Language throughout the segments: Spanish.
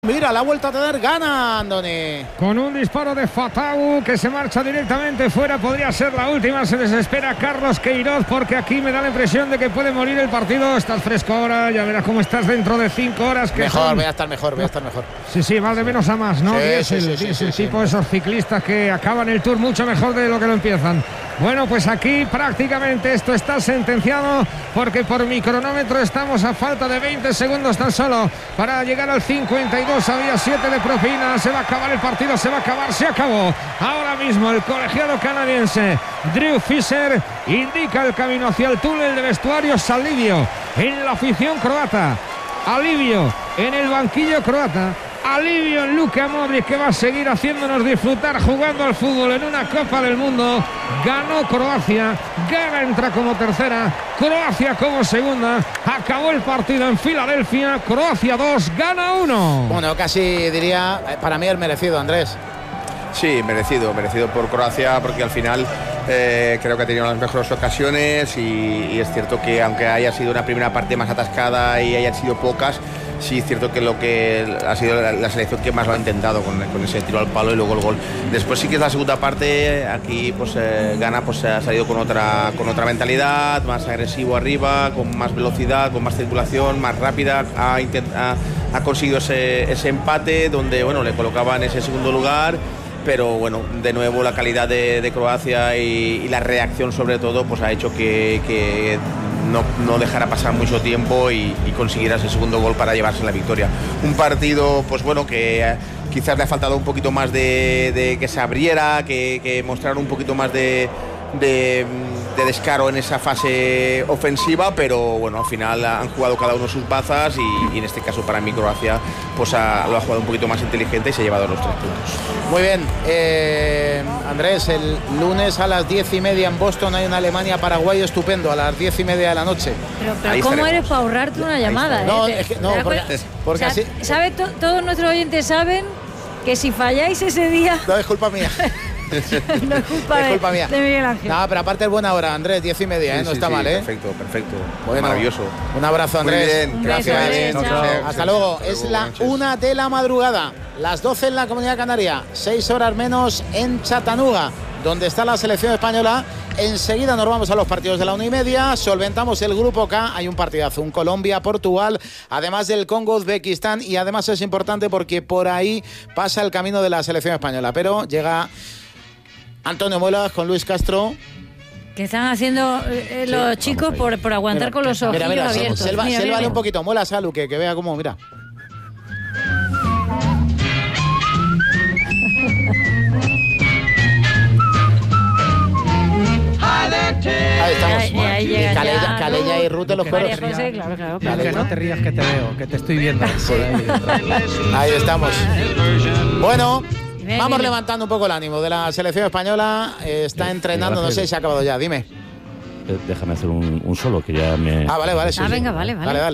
Mira, la vuelta a tener, gana Andoni. Con un disparo de Fatau que se marcha directamente fuera, podría ser la última. Se desespera Carlos Queiroz porque aquí me da la impresión de que puede morir el partido. Estás fresco ahora, ya verás cómo estás dentro de 5 horas. Que mejor, son... voy a estar mejor. Sí, va de menos a más, ¿no? Sí. Tipo esos ciclistas que acaban el Tour mucho mejor de lo que lo empiezan. Bueno, pues aquí prácticamente esto está sentenciado porque por mi cronómetro estamos a falta de 20 segundos tan solo para llegar al 52. Había 7 de propina. Se va a acabar el partido, se acabó. Ahora mismo el colegiado canadiense Drew Fisher indica el camino hacia el túnel de vestuarios. Alivio en la afición croata, alivio en el banquillo croata, alivio en Luka Modric, que va a seguir haciéndonos disfrutar jugando al fútbol en una Copa del Mundo. Ganó Croacia, Ghana entra como tercera, Croacia como segunda. Acabó el partido en Filadelfia, Croacia 2, Ghana 1. Bueno, casi diría, para mí es merecido, Andrés. Sí, merecido por Croacia, porque al final creo que ha tenido las mejores ocasiones y es cierto que aunque haya sido una primera parte más atascada y hayan sido pocas, sí es cierto que lo que ha sido la selección que más lo ha intentado con ese tiro al palo y luego el gol. Después sí que es la segunda parte, aquí pues Ghana pues ha salido con otra mentalidad, más agresivo arriba, con más velocidad, con más circulación, más rápida, ha conseguido ese empate donde bueno le colocaba en ese segundo lugar. Pero bueno, de nuevo la calidad de Croacia y la reacción sobre todo pues ha hecho que no dejara pasar mucho tiempo y consiguiera ese segundo gol para llevarse la victoria. Un partido pues bueno que quizás le ha faltado un poquito más de que se abriera, que mostrara un poquito más de descaro en esa fase ofensiva, pero bueno, al final han jugado cada uno sus bazas y en este caso para mí Croacia pues lo ha jugado un poquito más inteligente y se ha llevado los 3 puntos. Muy bien, Andrés, el lunes a las 10:30 en Boston hay una Alemania-Paraguay estupendo, a las 10:30 de la noche. Pero ¿cómo eres para ahorrarte una llamada? No, es que, no, porque así... Todos nuestros oyentes saben que si falláis ese día... No, es culpa mía. No es culpa mía. De Miguel Ángel. No, pero aparte es buena hora, Andrés, 10:30, no está mal, ¿eh? Perfecto. Bueno, maravilloso. Un abrazo, Andrés. Muy bien, gracias. Hasta luego. Es la 1 de la madrugada, las 12 en la Comunidad Canaria, 6 horas menos en Chattanooga, donde está la selección española. Enseguida nos vamos a los partidos de la 1:30. Solventamos el grupo K. Hay un partidazo, un Colombia-Portugal, además del Congo-Uzbekistán, y además es importante porque por ahí pasa el camino de la selección española. Pero llega Antonio Muelas con Luis Castro. ¿Qué están haciendo los chicos por aguantar con los ojos abiertos? Sélvale un poquito, Muelas a Luque, que vea cómo, mira. Ahí estamos. Calella y Ruth de los coros. Claro. Que no te rías, que te veo, que te estoy viendo. Ahí estamos. Bueno, vamos levantando un poco el ánimo de la selección española. Está entrenando, no sé si ha acabado ya, dime. Déjame hacer un solo que ya me... Vale, sí. Venga, vale. Dale.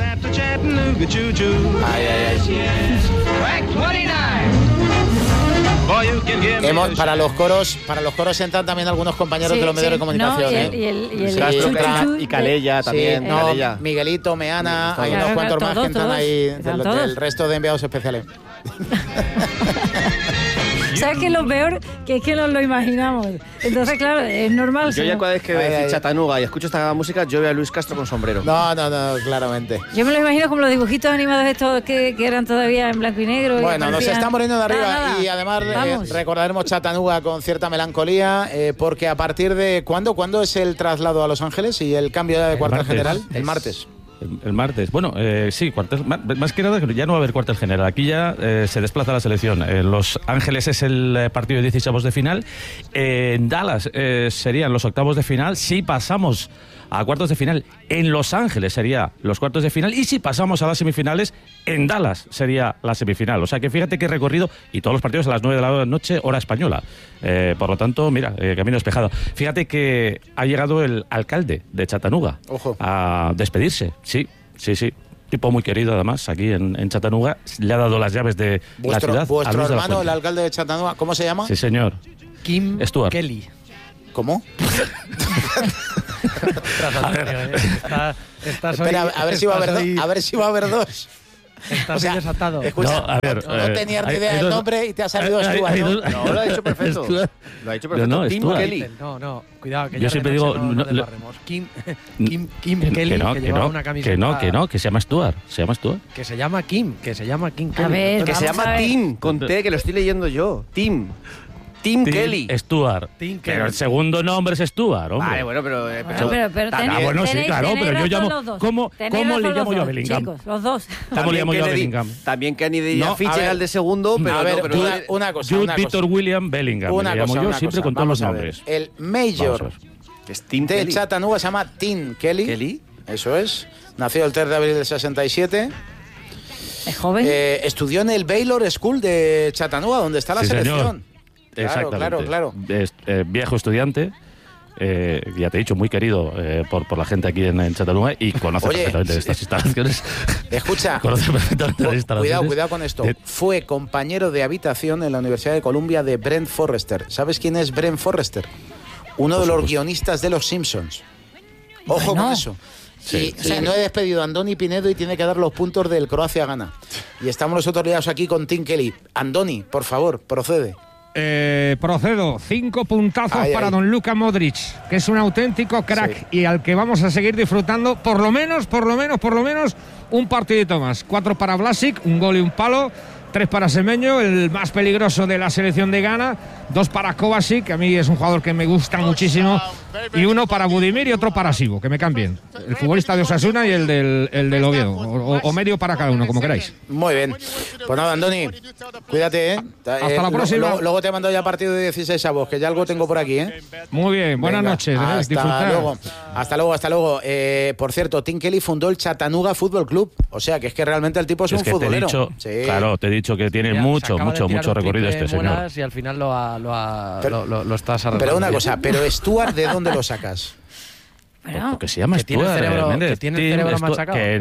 Para los coros entran también algunos compañeros de los medios de comunicación. Y Calella también. Miguelito, Meana, hay unos cuantos más que entran ahí del resto de enviados especiales. ¿Sabes qué es lo peor? Que es que nos lo imaginamos. Entonces, claro, es normal. Yo ya cada vez que veo Chattanooga y escucho esta música, yo veo a Luis Castro con sombrero. No, claramente. Yo me lo imagino como los dibujitos animados estos que eran todavía en blanco y negro. Bueno, nos estamos poniendo de arriba y además recordaremos Chattanooga con cierta melancolía, porque a partir de... ¿Cuándo es el traslado a Los Ángeles y el cambio de cuartel general? El martes. El martes. Bueno, sí, cuartel, más que nada ya no va a haber cuartel general. Aquí ya se desplaza la selección. Los Ángeles es el partido de 16avos de final. En Dallas serían los octavos de final. Si pasamos a cuartos de final, en Los Ángeles sería los cuartos de final. Y si pasamos a las semifinales, en Dallas sería la semifinal. O sea que fíjate qué recorrido, y todos los partidos a las 9 de la noche, hora española. Por lo tanto, mira, camino despejado. Fíjate que ha llegado el alcalde de Chattanooga. Ojo. A despedirse. Sí. Tipo muy querido, además, aquí en Chattanooga. Le ha dado las llaves de la ciudad. ¿Vuestro hermano, el alcalde de Chattanooga, cómo se llama? Sí, señor. Kim Stuart Kelly. ¿Cómo? Espera, a ver si va a haber dos. Estás desatado. Escucha, No, a ver, no tenías ni idea del nombre y te ha salido Stuart, ¿no? No, lo ha dicho perfecto. Lo ha dicho perfecto. No, Tim Stuart. Kelly. No, cuidado, que Yo ya siempre Renault digo, no no, desbarremos. Kim Kelly, que llevaba una camiseta... que no, que se llama Stuart. Se llama Stuart. Que se llama Kim Kelly. A ver, Que se vamos a llama ver. Tim, con T, que lo estoy leyendo yo. Tim Kelly. Stuart. Tim Pero Kelly. el segundo nombre es Stuart, hombre. Vale, bueno, pero... Pero bueno, sí, claro, pero yo llamo... los dos. ¿Cómo Tenéis le razón llamo los yo a dos, Bellingham? Chicos, los dos. ¿Cómo le llamo yo a Kennedy- Bellingham? También Kennedy No, Fitch a era ver. el de segundo, pero... A ver, no, pero una cosa. Jude una Victor cosa. William Bellingham. Una le llamo cosa, yo una siempre cosa. con todos los Vamos a ver. nombres. El Mayor Vamos a ver. Que es Tim de Kelly. Chattanooga se llama Tim Kelly. Kelly. Eso es. Nació el 3 de abril del 67. Es joven. Estudió en el Baylor School de Chattanooga, donde está la Sí, señor. selección. Exactamente. Claro. Es, viejo estudiante, ya te he dicho, muy querido por la gente aquí en Chattanooga y conoce Oye, perfectamente estas instalaciones. Escucha, Conoce perfectamente las instalaciones. cuidado con esto. Fue compañero de habitación en la Universidad de Columbia de Brent Forrester. ¿Sabes quién es Brent Forrester? Uno de los guionistas de Los Simpsons. Ojo Bueno. con eso. Sí, Y no he despedido a Andoni Pinedo y tiene que dar los puntos del Croacia gana. Y estamos nosotros liados aquí con Tim Kelly. Andoni, por favor, procede. Procedo, 5 puntazos Ay, para ay. don Luka Modric, que es un auténtico crack y al que vamos a seguir disfrutando por lo menos un partidito más. 4 para Vlasic, un gol y un palo. 3 para Semenyo, el más peligroso de la selección de Ghana. 2 para Kovacic, que a mí es un jugador que me gusta muchísimo. Y 1 para Budimir y otro para Sivo, que me cambien. El futbolista de Osasuna y el del Oviedo. O medio para cada uno, como queráis. Muy bien. Pues nada, Andoni, cuídate, ¿eh? Hasta la próxima. Luego te mando ya partido de 16 avos, que ya algo tengo por aquí, ¿eh? Muy bien, buenas Venga, noches. Hasta luego. Por cierto, Tim Kelly fundó el Chattanooga Fútbol Club. O sea, que es que realmente el tipo es un que te he futbolero. dicho, Sí. claro, te he dicho que tiene mucho recorrido este señor. Y al final lo estás arreglando. Pero una cosa, pero Stuart, ¿de dónde lo sacas? Bueno, Porque se llama que tiene el Stuart cerebro- Méndez. que tiene el Tim cerebro Stuart, machacado. que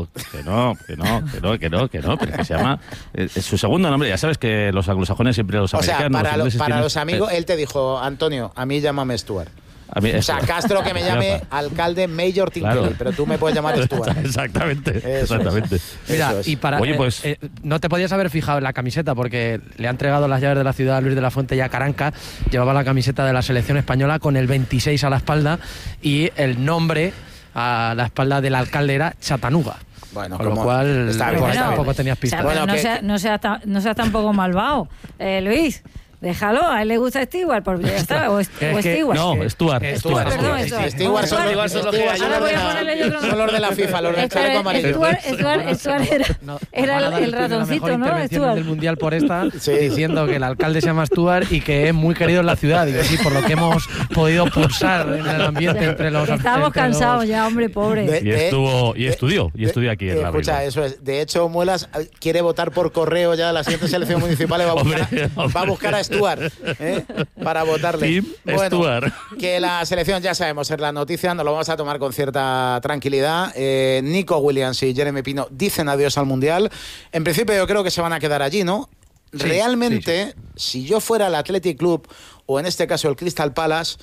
no, pero que se llama su segundo nombre. Ya sabes que los anglosajones siempre los O sea, americanos, para, los ingleses para tienen- los amigos, él te dijo, Antonio, a mí llámame Stuart. A mí, O sea, Castro que me llame alcalde Mayor Tim Claro. Kelly, pero tú me puedes llamar Stuart. Exactamente, Eso exactamente. Mira, Eso es. y para Oye, pues- no te podías haber fijado en la camiseta porque le ha entregado las llaves de la ciudad a Luis de la Fuente y a Caranca. Llevaba la camiseta de la selección española con el 26 a la espalda y el nombre a la espalda del alcalde era Chattanooga. Bueno, con lo como- cual está bien, igual está bien. tampoco tenías o sea, pistas. pero Bueno, no seas tampoco malvado, Luis. Déjalo, a él le gusta Stewart, porque ya está, o Stewart. No, Stuart. Stuart, Perdón, Stuart. Stewart. Stewart son Stewart. los Ahora voy a ponerle yo otro son los de la FIFA, los del chaleco amarillo. Stuart era Van a dar el premio a la ratoncito, mejor ¿no? intervención Stuart. del Mundial por esta, Sí. diciendo que el alcalde se llama Stuart y que es muy querido en la ciudad. Digo, sí, por lo que hemos podido pulsar en el ambiente entre los... Estábamos entre los- cansados ya, hombre, pobre. Y estudió aquí en la Escucha, Reina. eso es. De hecho, Muelas quiere votar por correo ya la siguiente selección municipal y va a buscar a Stuart, ¿eh? Para votarle. Tim Stuart. Que la selección, ya sabemos, es la noticia, nos lo vamos a tomar con cierta tranquilidad. Nico Williams y Jeremy Pino dicen adiós al Mundial. En principio yo creo que se van a quedar allí, ¿no? Sí, Realmente, si yo fuera el Athletic Club, o en este caso el Crystal Palace,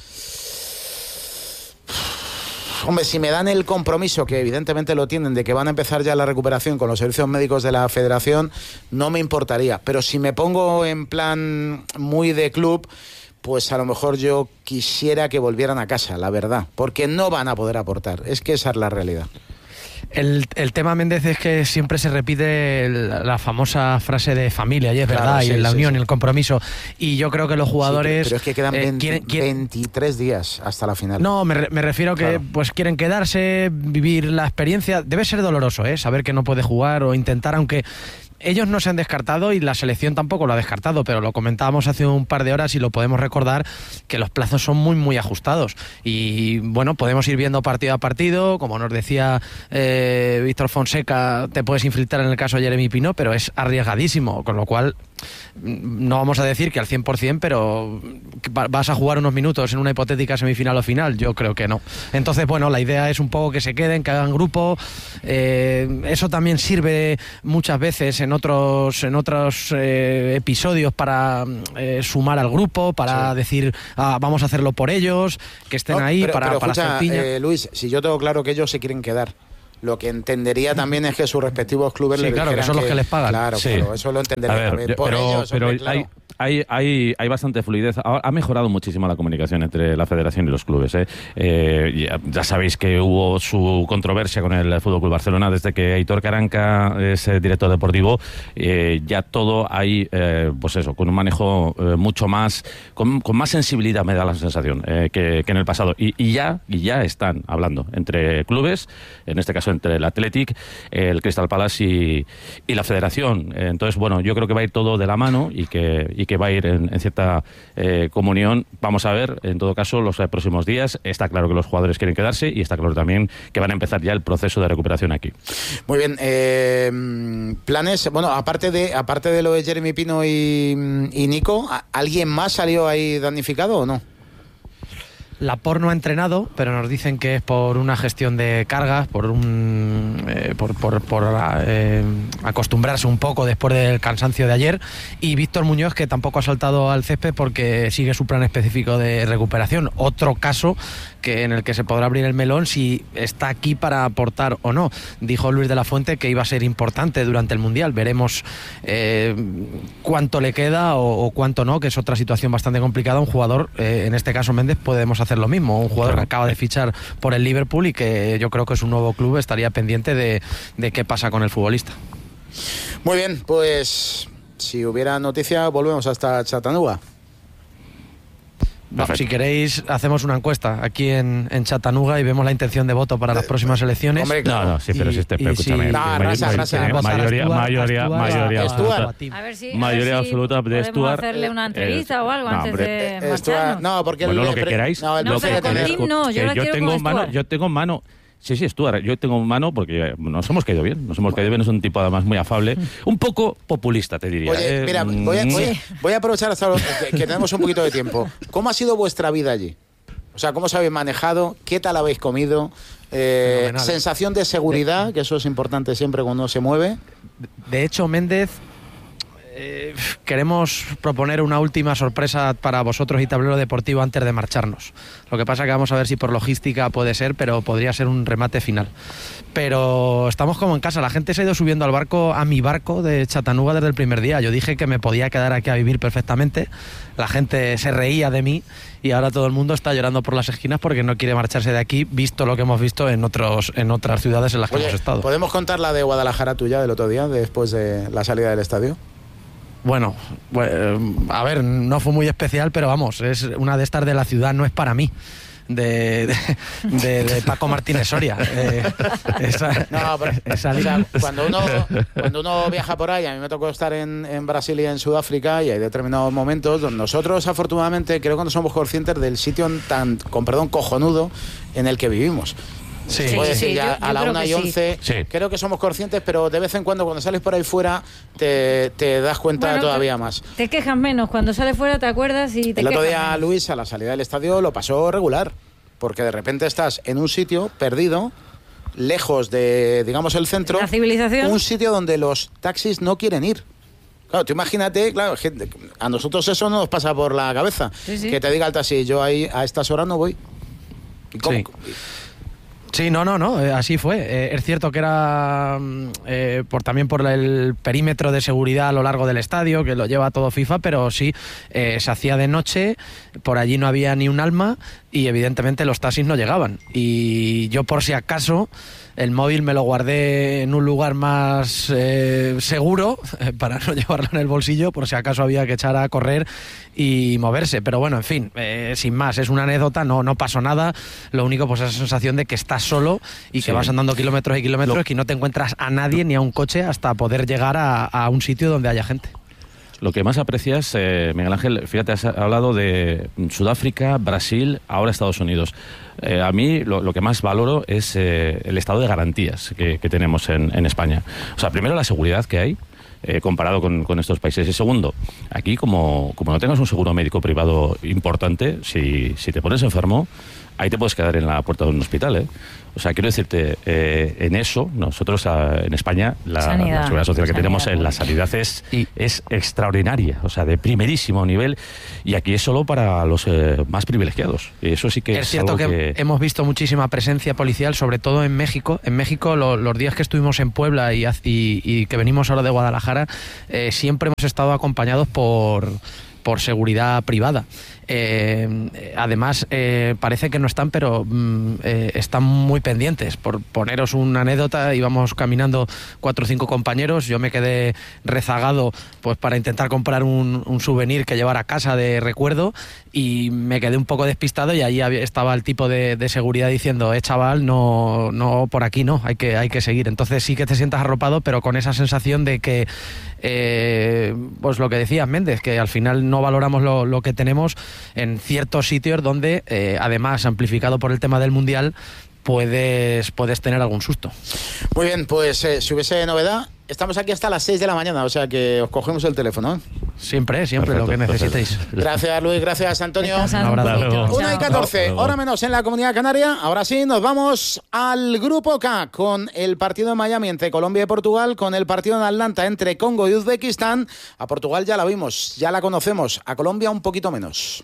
hombre, si me dan el compromiso, que evidentemente lo tienen, de que van a empezar ya la recuperación con los servicios médicos de la federación, no me importaría. Pero si me pongo en plan muy de club, pues a lo mejor yo quisiera que volvieran a casa, la verdad, porque no van a poder aportar. Es que esa es la realidad. El tema, Méndez, es que siempre se repite la famosa frase de familia, y es Claro, verdad, sí, y la sí, unión sí. y el compromiso. Y yo creo que los jugadores... Sí, pero es que quedan quieren- 23 días hasta la final. No, me refiero que Claro. pues quieren quedarse, vivir la experiencia. Debe ser doloroso, saber que no puede jugar o intentar, aunque ellos no se han descartado y la selección tampoco lo ha descartado, pero lo comentábamos hace un par de horas y lo podemos recordar, que los plazos son muy, muy ajustados. Y bueno, podemos ir viendo partido a partido, como nos decía Víctor Fonseca, te puedes infiltrar en el caso de Jeremy Pino, pero es arriesgadísimo, con lo cual no vamos a decir que al 100%, pero vas a jugar unos minutos en una hipotética semifinal o final, yo creo que no. Entonces, bueno, la idea es un poco que se queden, que hagan grupo. Eso también sirve muchas veces en otros episodios para sumar al grupo, para decir, vamos a hacerlo por ellos, que estén ahí pero para escucha, hacer piña. Luis, si yo tengo claro que ellos se quieren quedar. lo que entendería también es que sus respectivos clubes le claro, dijeran que son los que les pagan. Claro, Sí. claro, eso lo entendería también. Por ellos, pero hombre, claro. hay bastante fluidez. Ha mejorado muchísimo la comunicación entre la federación y los clubes. Ya sabéis que hubo su controversia con el FC Barcelona desde que Aitor Caranca es director deportivo. Ya todo hay, pues eso, con un manejo mucho más, con más sensibilidad, me da la sensación, que en el pasado. Y ya están hablando entre clubes, en este caso entre el Athletic, el Crystal Palace y la federación. Entonces, bueno, yo creo que va a ir todo de la mano y que va a ir en cierta comunión. Vamos a ver, en todo caso, los próximos días. Está claro que los jugadores quieren quedarse y está claro también que van a empezar ya el proceso de recuperación aquí. Muy bien. Planes, bueno, aparte de lo de Jeremy Pino y Nico, ¿alguien más salió ahí damnificado o no? Laporte no ha entrenado, pero nos dicen que es por una gestión de cargas, por acostumbrarse un poco después del cansancio de ayer, y Víctor Muñoz, que tampoco ha saltado al césped porque sigue su plan específico de recuperación. Otro caso en el que se podrá abrir el melón si está aquí para aportar o no. Dijo Luis de la Fuente que iba a ser importante durante el Mundial. Veremos cuánto le queda o cuánto no, que es otra situación bastante complicada. Un jugador, en este caso Méndez, podemos hacer lo mismo. Un jugador que acaba de fichar por el Liverpool y que yo creo que es un nuevo club, estaría pendiente de qué pasa con el futbolista. Muy bien, pues si hubiera noticia volvemos hasta Chattanooga. No, si queréis, hacemos una encuesta aquí en Chattanooga y vemos la intención de voto para las próximas elecciones. Hombre, claro. No, sí, pero escúchame. Mayoría absoluta de Stuart. ¿Podemos hacerle una entrevista o algo antes de marcharnos? No, porque bueno, lo que queráis. No, pero con Tim no, yo la quiero con Stuart. Yo tengo en mano. Sí, Stuart, yo tengo en mano porque nos hemos caído bien. Es un tipo además muy afable, un poco populista, te diría. Oye, mira, voy a aprovechar hasta que tenemos un poquito de tiempo. ¿Cómo ha sido vuestra vida allí? O sea, ¿cómo os habéis manejado? ¿Qué tal habéis comido? Sensación de seguridad, que eso es importante siempre cuando uno se mueve. De hecho, Méndez, queremos proponer una última sorpresa para vosotros y Tablero Deportivo antes de marcharnos. Lo que pasa que vamos a ver si por logística puede ser, pero podría ser un remate final. Pero estamos como en casa, la gente se ha ido subiendo a mi barco de Chattanooga desde el primer día. Yo dije que me podía quedar aquí a vivir perfectamente, la gente se reía de mí y ahora todo el mundo está llorando por las esquinas porque no quiere marcharse de aquí, visto lo que hemos visto en otras ciudades en las que hemos estado. ¿Podemos contar la de Guadalajara tuya del otro día, después de la salida del estadio? Bueno, a ver, no fue muy especial, pero vamos, es una de estas de la ciudad, no es para mí. De Paco Martínez Soria. Cuando uno viaja por ahí, a mí me tocó estar en Brasil y en Sudáfrica, y hay determinados momentos donde nosotros, afortunadamente, creo que no somos conscientes del sitio cojonudo en el que vivimos. Sí, puede decir, ya yo a la 1:11, sí. Creo que somos conscientes, pero de vez en cuando sales por ahí fuera te das cuenta todavía más. Te quejas menos, cuando sales fuera te acuerdas y te quejas. El otro día Luis, a la salida del estadio, lo pasó regular, porque de repente estás en un sitio perdido, lejos de, digamos, el centro, la civilización, un sitio donde los taxis no quieren ir. Claro, tú imagínate, claro, a nosotros eso no nos pasa por la cabeza, que te diga el taxi, yo ahí a estas horas no voy. ¿Y cómo? Sí. Sí, no, así fue. Es cierto que era también por el perímetro de seguridad a lo largo del estadio, que lo lleva todo FIFA, pero sí, se hacía de noche, por allí no había ni un alma y evidentemente los taxis no llegaban. Y yo, por si acaso, el móvil me lo guardé en un lugar más seguro para no llevarlo en el bolsillo, por si acaso había que echar a correr y moverse. Pero bueno, en fin, sin más, es una anécdota, no pasó nada. Lo único, pues, es la sensación de que estás solo y que vas andando kilómetros y kilómetros, que no te encuentras a nadie ni a un coche hasta poder llegar a un sitio donde haya gente. Lo que más aprecias, Miguel Ángel, fíjate, has hablado de Sudáfrica, Brasil, ahora Estados Unidos. A mí lo que más valoro es el estado de garantías que tenemos en España. O sea, primero la seguridad que hay, comparado con estos países. Y segundo, aquí como no tengas un seguro médico privado importante, si te pones enfermo, ahí te puedes quedar en la puerta de un hospital, ¿eh? O sea, quiero decirte, en eso, nosotros en España, la seguridad social que tenemos en la sanidad es extraordinaria, o sea, de primerísimo nivel, y aquí es solo para los más privilegiados. Y eso sí que es cierto que hemos visto muchísima presencia policial, sobre todo en México. En México, los días que estuvimos en Puebla y que venimos ahora de Guadalajara, siempre hemos estado acompañados por seguridad privada. Además, parece que no están, pero están muy pendientes. Por poneros una anécdota, íbamos caminando 4 o 5 compañeros, yo me quedé rezagado pues para intentar comprar un souvenir que llevar a casa de recuerdo, y me quedé un poco despistado, y allí estaba el tipo de seguridad diciendo: chaval, no, por aquí no, hay que seguir. Entonces sí que te sientas arropado, pero con esa sensación de que pues lo que decía Méndez, que al final no valoramos lo que tenemos en ciertos sitios donde, además amplificado por el tema del Mundial, puedes tener algún susto. Muy bien, pues si hubiese novedad, estamos aquí hasta las 6 de la mañana, o sea que os cogemos el teléfono. Siempre, perfecto, lo que necesitéis. Perfecto. Gracias, Luis, gracias, Antonio. Un abrazo. 1:14, hora menos en la Comunidad Canaria. Ahora sí, nos vamos al Grupo K, con el partido en Miami entre Colombia y Portugal, con el partido en Atlanta entre Congo y Uzbekistán. A Portugal ya la vimos, ya la conocemos, a Colombia un poquito menos.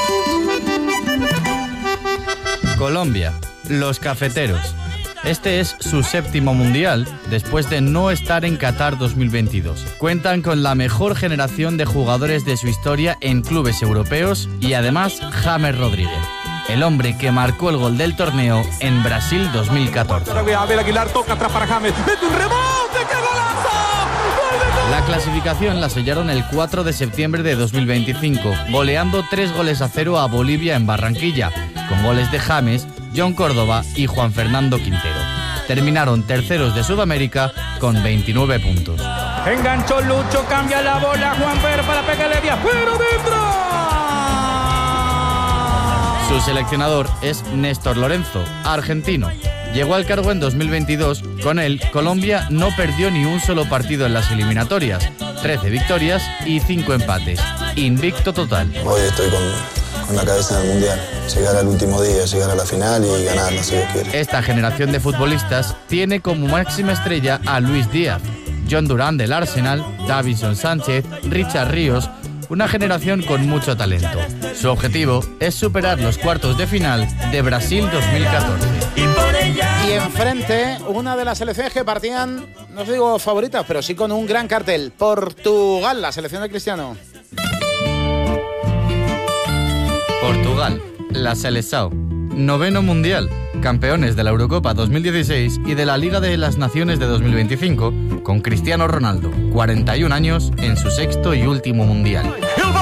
Colombia, los cafeteros. Este es su 7º mundial, después de no estar en Qatar 2022. Cuentan con la mejor generación de jugadores de su historia en clubes europeos y además James Rodríguez, el hombre que marcó el gol del torneo en Brasil 2014. Aguilar toca atrás para James, mete un rebote, ¡qué golazo! La clasificación la sellaron el 4 de septiembre de 2025, goleando 3-0 a Bolivia en Barranquilla, con goles de James, John Córdoba y Juan Fernando Quintero. Terminaron terceros de Sudamérica con 29 puntos. Enganchó Lucho, cambia la bola, Juanfer para pegarle de afuera, dentro. Su seleccionador es Néstor Lorenzo, argentino. Llegó al cargo en 2022. Con él, Colombia no perdió ni un solo partido en las eliminatorias. 13 victorias y 5 empates. Invicto total. Hoy estoy con la cabeza en el Mundial. Llegar al último día, llegar a la final y ganarla, si Dios quiere. Esta generación de futbolistas tiene como máxima estrella a Luis Díaz, John Durán del Arsenal, Davinson Sánchez, Richard Ríos. Una generación con mucho talento. Su objetivo es superar los cuartos de final de Brasil 2014. Y enfrente, una de las selecciones que partían, no os digo favoritas, pero sí con un gran cartel. Portugal, la selección de Cristiano. Portugal, la Seleção. 9º mundial, campeones de la Eurocopa 2016 y de la Liga de las Naciones de 2025, con Cristiano Ronaldo, 41 años, en su 6º y último mundial.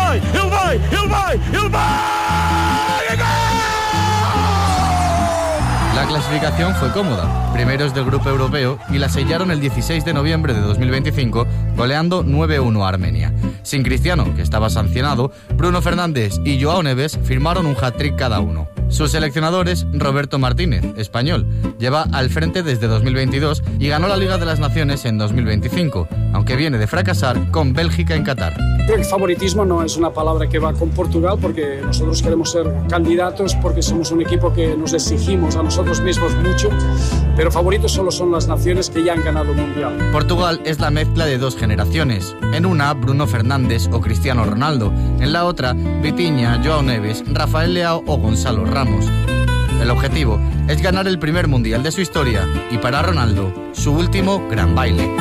La clasificación fue cómoda, primeros del grupo europeo, y la sellaron el 16 de noviembre de 2025, goleando 9-1 a Armenia. Sin Cristiano, que estaba sancionado, Bruno Fernández y Joao Neves firmaron un hat-trick cada uno. Su seleccionador es Roberto Martínez, español. Lleva al frente desde 2022 y ganó la Liga de las Naciones en 2025, aunque viene de fracasar con Bélgica en Qatar. El favoritismo no es una palabra que va con Portugal, porque nosotros queremos ser candidatos, porque somos un equipo que nos exigimos a nosotros mismos mucho, pero favoritos solo son las naciones que ya han ganado el Mundial. Portugal es la mezcla de dos generaciones. En una, Bruno Fernández o Cristiano Ronaldo. En la otra, Vitinha, Joao Neves, Rafael Leao o Gonzalo Ramos. El objetivo es ganar el primer Mundial de su historia y para Ronaldo, su último gran baile.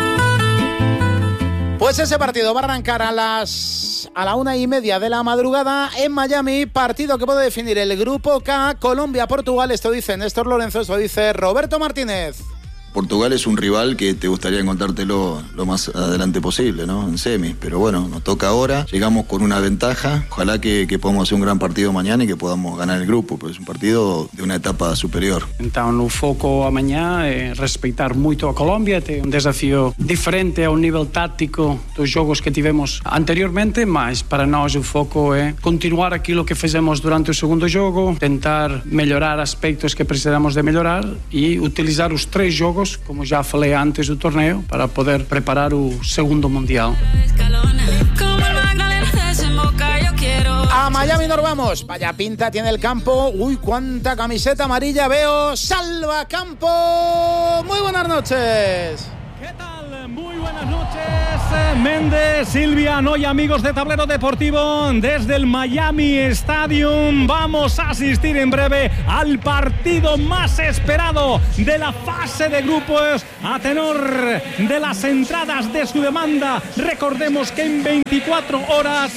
Pues ese partido va a arrancar a la 1:30 de la madrugada en Miami, partido que puede definir el Grupo K, Colombia-Portugal. Esto dice Néstor Lorenzo, esto dice Roberto Martínez. Portugal es un rival que te gustaría encontrártelo lo más adelante posible, ¿no? En semis, pero bueno, nos toca ahora, llegamos con una ventaja, ojalá que podamos hacer un gran partido mañana y que podamos ganar el grupo, pues es un partido de una etapa superior. Então o foco amanhã é respeitar muito a Colômbia, tem desafio diferente ao nível tático dos jogos que tivemos anteriormente, mas para nós o foco é continuar aquilo que fizemos durante o segundo jogo, tentar melhorar aspectos que precisamos de melhorar e utilizar os 3 jogos, como já falei antes do torneio, para poder preparar o segundo Mundial. desemboca, yo quiero. A Miami nos vamos. Vaya pinta tiene el campo. Uy, cuánta camiseta amarilla veo. Salva Campo. Muy buenas noches. ¿Qué tal? Muy buenas noches. Méndez, Silvia, no y amigos de Tablero Deportivo, desde el Miami Stadium vamos a asistir en breve al partido más esperado de la fase de grupos a tenor de las entradas de su demanda. Recordemos que en 24 horas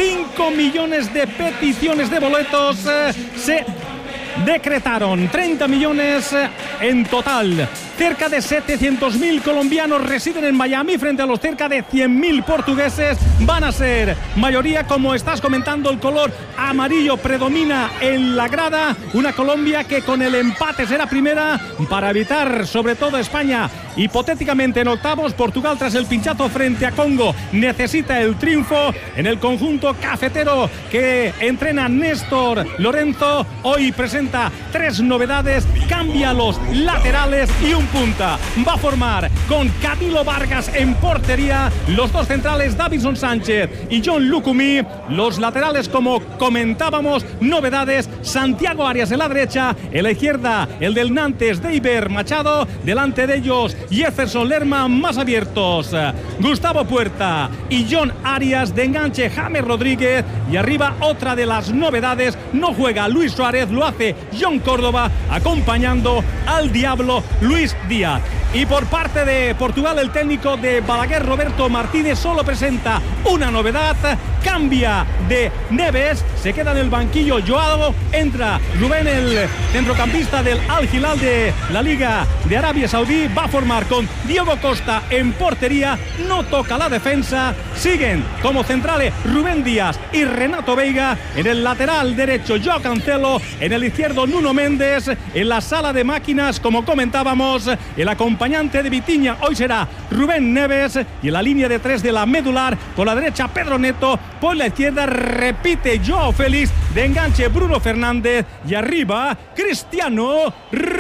5 millones de peticiones de boletos se decretaron, 30 millones en total. Cerca de 700.000 colombianos residen en Miami frente a los cerca de 100.000 portugueses. Van a ser mayoría, como estás comentando, el color amarillo predomina en la grada. Una Colombia que con el empate será primera para evitar, sobre todo España, hipotéticamente en octavos. Portugal, tras el pinchazo frente a Congo, necesita el triunfo. En el conjunto cafetero que entrena Néstor Lorenzo, hoy presenta 3 novedades. Cambia los laterales y un punta. Va a formar con Camilo Vargas en portería, los 2 centrales Davinson Sánchez y John Lucumí. Los laterales, como comentábamos, novedades: Santiago Arias en la derecha, en la izquierda el del Nantes Deiber Machado, delante de ellos Jefferson Lerma, más abiertos Gustavo Puerta y John Arias, de enganche James Rodríguez, y arriba otra de las novedades: no juega Luis Suárez, lo hace John Córdoba, acompañando al Diablo Luis Díaz. Y por parte de Portugal, el técnico de Balaguer, Roberto Martínez, solo presenta una novedad: cambia de Neves, se queda en el banquillo Joao, entra Rubén, el centrocampista del Al Hilal de la Liga de Arabia Saudí. Va a formar con Diego Costa en portería, no toca la defensa. Siguen como centrales Rubén Díaz y Renato Veiga. En el lateral derecho Joao Cancelo, en el izquierdo Nuno Méndez. En la sala de máquinas, como comentábamos, el acompañante de Vitinha hoy será Rubén Neves, y en la línea de 3 de la medular, por la derecha Pedro Neto, por la izquierda repite Joao Félix, de enganche Bruno Fernández, y arriba Cristiano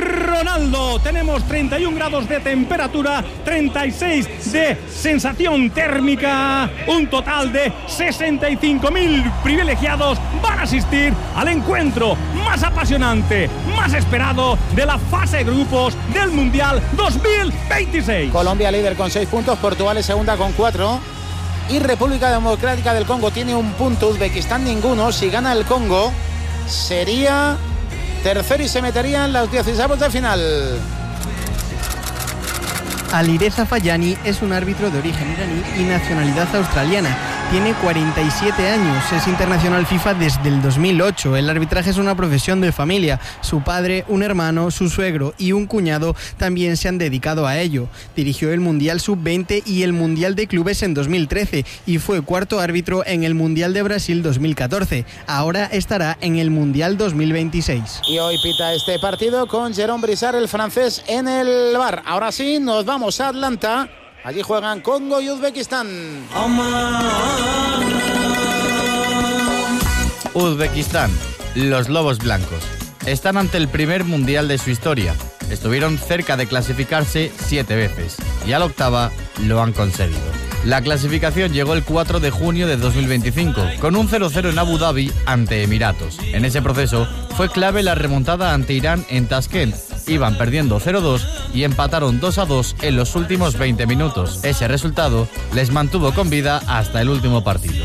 Ronaldo. Tenemos 31 grados de temperatura, 36 de sensación térmica, un total de 65.000 privilegiados van a asistir al encuentro más apasionante, más esperado de la fase de grupos del Mundial 2026. Colombia líder con 6 puntos, Portugal es segunda con 4 y República Democrática del Congo tiene 1 punto, Uzbekistán ninguno. Si gana el Congo sería tercero y se metería en los 16avos de final. Alireza Fayani es un árbitro de origen iraní y nacionalidad australiana. Tiene 47 años, es internacional FIFA desde el 2008. El arbitraje es una profesión de familia. Su padre, un hermano, su suegro y un cuñado también se han dedicado a ello. Dirigió el Mundial Sub-20 y el Mundial de Clubes en 2013 y fue cuarto árbitro en el Mundial de Brasil 2014. Ahora estará en el Mundial 2026. Y hoy pita este partido con Jérôme Brissard, el francés, en el VAR. Ahora sí, nos vamos a Atlanta. Allí juegan Congo y Uzbekistán. Uzbekistán, los Lobos Blancos, están ante el primer mundial de su historia. Estuvieron cerca de clasificarse 7 veces y a la octava lo han conseguido. La clasificación llegó el 4 de junio de 2025, con un 0-0 en Abu Dhabi ante Emiratos. En ese proceso fue clave la remontada ante Irán en Tashkent. Iban perdiendo 0-2 y empataron 2-2 en los últimos 20 minutos. Ese resultado les mantuvo con vida hasta el último partido.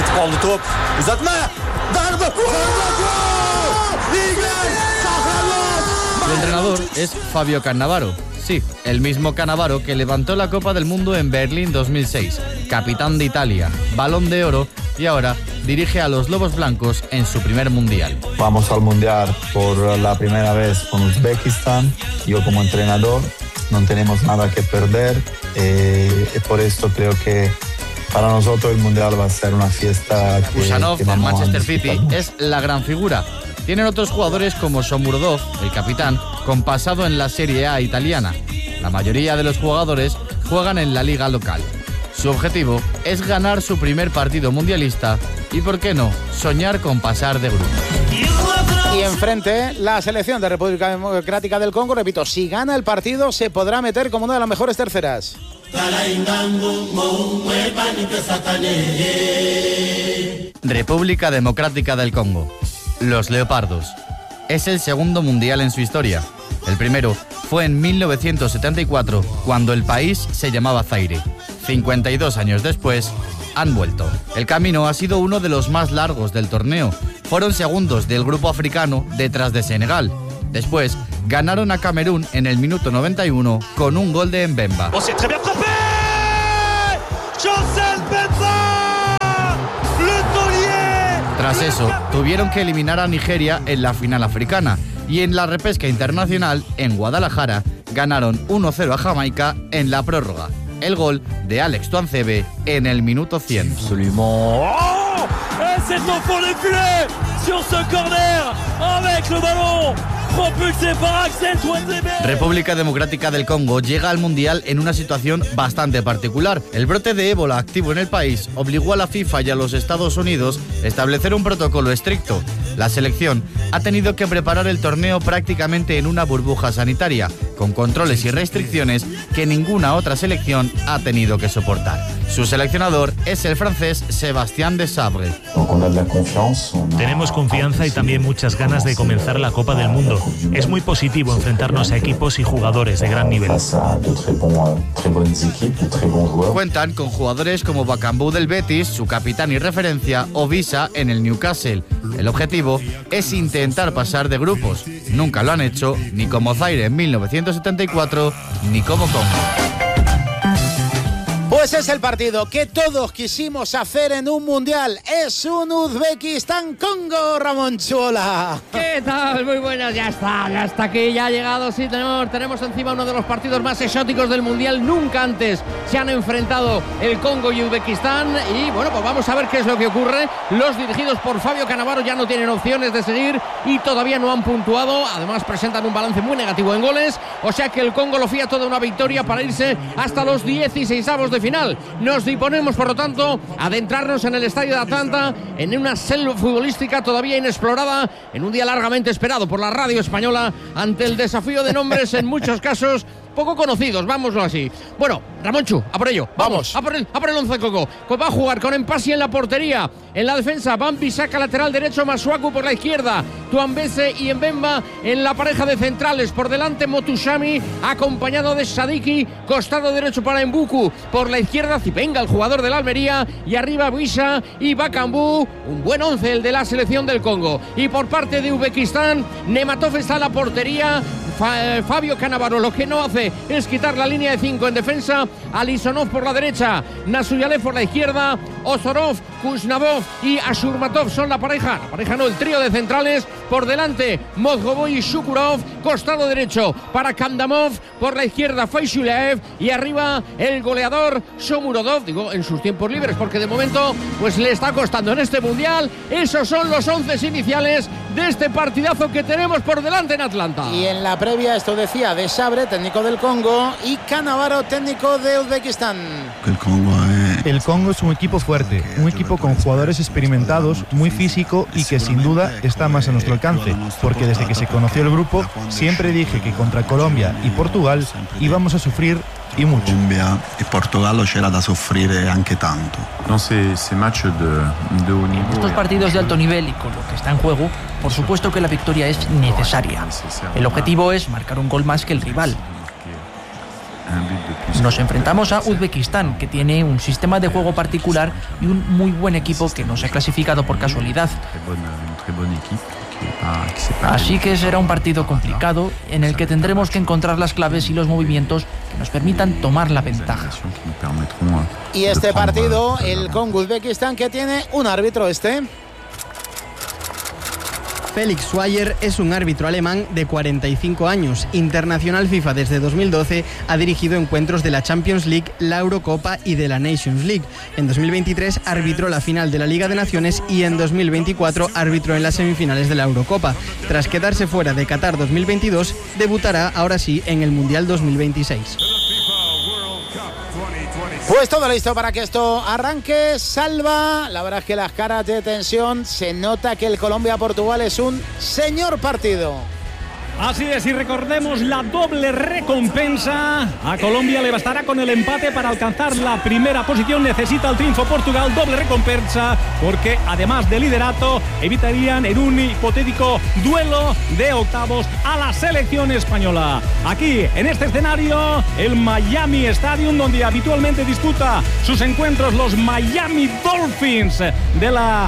Su entrenador es Fabio Cannavaro. Sí, el mismo Cannavaro que levantó la Copa del Mundo en Berlín 2006, capitán de Italia, Balón de Oro, y ahora dirige a los Lobos Blancos en su primer mundial. Vamos al mundial por la primera vez con Uzbekistán. Yo como entrenador no tenemos nada que perder y por esto creo que para nosotros el mundial va a ser una fiesta. Usanov del Manchester City es la gran figura. Tienen otros jugadores como Shomurodov, el capitán, con pasado en la Serie A italiana. La mayoría de los jugadores juegan en la liga local. Su objetivo es ganar su primer partido mundialista y, ¿por qué no?, soñar con pasar de grupo. Y enfrente, la selección de República Democrática del Congo. Repito, si gana el partido se podrá meter como una de las mejores terceras. República Democrática del Congo. Los Leopardos. Es el segundo mundial en su historia. El primero fue en 1974, cuando el país se llamaba Zaire. 52 años después, han vuelto. El camino ha sido uno de los más largos del torneo. Fueron segundos del grupo africano detrás de Senegal. Después, ganaron a Camerún en el minuto 91 con un gol de Mbemba. Tras eso, tuvieron que eliminar a Nigeria en la final africana y en la repesca internacional, en Guadalajara, ganaron 1-0 a Jamaica en la prórroga. El gol de Alex Tuanzebe en el minuto 100. C'est au fond des filets sur ce corner avec le ballon propulsé par Axel Tuanzebe. República Democrática del Congo llega al Mundial en una situación bastante particular. El brote de ébola activo en el país obligó a la FIFA y a los Estados Unidos a establecer un protocolo estricto. La selección ha tenido que preparar el torneo prácticamente en una burbuja sanitaria, con controles y restricciones que ninguna otra selección ha tenido que soportar. Su seleccionador es el francés Sébastien Desabre. Tenemos confianza y también muchas ganas de comenzar la Copa del Mundo. Es muy positivo enfrentarnos a equipos y jugadores de gran nivel. Cuentan con jugadores como Bakambu del Betis, su capitán y referencia, o Visa en el Newcastle. El objetivo es intentar pasar de grupos. Nunca lo han hecho, ni como Zaire en 1974, ni como Congo. Pues es el partido que todos quisimos hacer en un mundial. Es un Uzbekistán-Congo, Ramón Chuola. ¿Qué tal? Muy buenas, ya está aquí, ya ha llegado. Sí, tenemos encima uno de los partidos más exóticos del mundial. Nunca antes se han enfrentado el Congo y Uzbekistán. Y bueno, pues vamos a ver qué es lo que ocurre. Los dirigidos por Fabio Cannavaro ya no tienen opciones de seguir y todavía no han puntuado. Además presentan un balance muy negativo en goles. O sea que el Congo lo fía toda una victoria para irse hasta los 16avos de final. Nos disponemos, por lo tanto, a adentrarnos en el estadio de Atlanta, en una selva futbolística todavía inexplorada, en un día largamente esperado por la radio española, ante el desafío de nombres en muchos casos poco conocidos, vámoslo así. Bueno, Ramonchu, a por ello. Vamos. A por el 11 Coco. Pues va a jugar con Empasi en la portería. En la defensa, Bambi saca lateral derecho, Masuaku por la izquierda. Tuanbese y Mbemba en la pareja de centrales. Por delante, Motushami, acompañado de Sadiki. Costado derecho para Mbuku. Por la izquierda, Zipenga, el jugador del Almería. Y arriba, Buisha y Bakambu. Un buen 11 el de la selección del Congo. Y por parte de Uzbekistán, Nematov está en la portería. Fabio Cannavaro lo que no hace es quitar la línea de 5 en defensa. Alisonov por la derecha, Nasuyalev por la izquierda, Ozorov, Kuznavov y Ashurmatov son la pareja no, el trío de centrales. Por delante, Mozgovoy y Shukurov, costado derecho para Kandamov, por la izquierda Faishulev y arriba el goleador Shomurodov, digo en sus tiempos libres porque de momento pues le está costando en este mundial. Esos son los 11 iniciales de este partidazo que tenemos por delante en Atlanta. Y en la previa esto decía Desabre, técnico del Congo, y Cannavaro, técnico de Uzbekistán. El Congo es un equipo fuerte, un equipo con jugadores experimentados, muy físico y que sin duda está más a nuestro alcance, porque desde que se conoció el grupo siempre dije que contra Colombia y Portugal íbamos a sufrir y mucho. Colombia y Portugal c'era da soffrire anche tanto. En estos partidos de alto nivel y con lo que está en juego, por supuesto que la victoria es necesaria. El objetivo es marcar un gol más que el rival. Nos enfrentamos a Uzbekistán, que tiene un sistema de juego particular y un muy buen equipo que no se ha clasificado por casualidad. Así que será un partido complicado en el que tendremos que encontrar las claves y los movimientos que nos permitan tomar la ventaja. Y este partido, el Congo-Uzbekistán, que tiene un árbitro Felix Schweier es un árbitro alemán de 45 años, internacional FIFA desde 2012, ha dirigido encuentros de la Champions League, la Eurocopa y de la Nations League. En 2023 arbitró la final de la Liga de Naciones y en 2024 arbitró en las semifinales de la Eurocopa. Tras quedarse fuera de Qatar 2022, debutará ahora sí en el Mundial 2026. Pues todo listo para que esto arranque. Salva, la verdad es que las caras de tensión, se nota que el Colombia-Portugal es un señor partido. Así es, y recordemos la doble recompensa. A Colombia le bastará con el empate para alcanzar la primera posición. Necesita el triunfo Portugal, doble recompensa, porque además de liderato, evitarían en un hipotético duelo de octavos a la selección española. Aquí, en este escenario, el Miami Stadium, donde habitualmente disputa sus encuentros los Miami Dolphins de la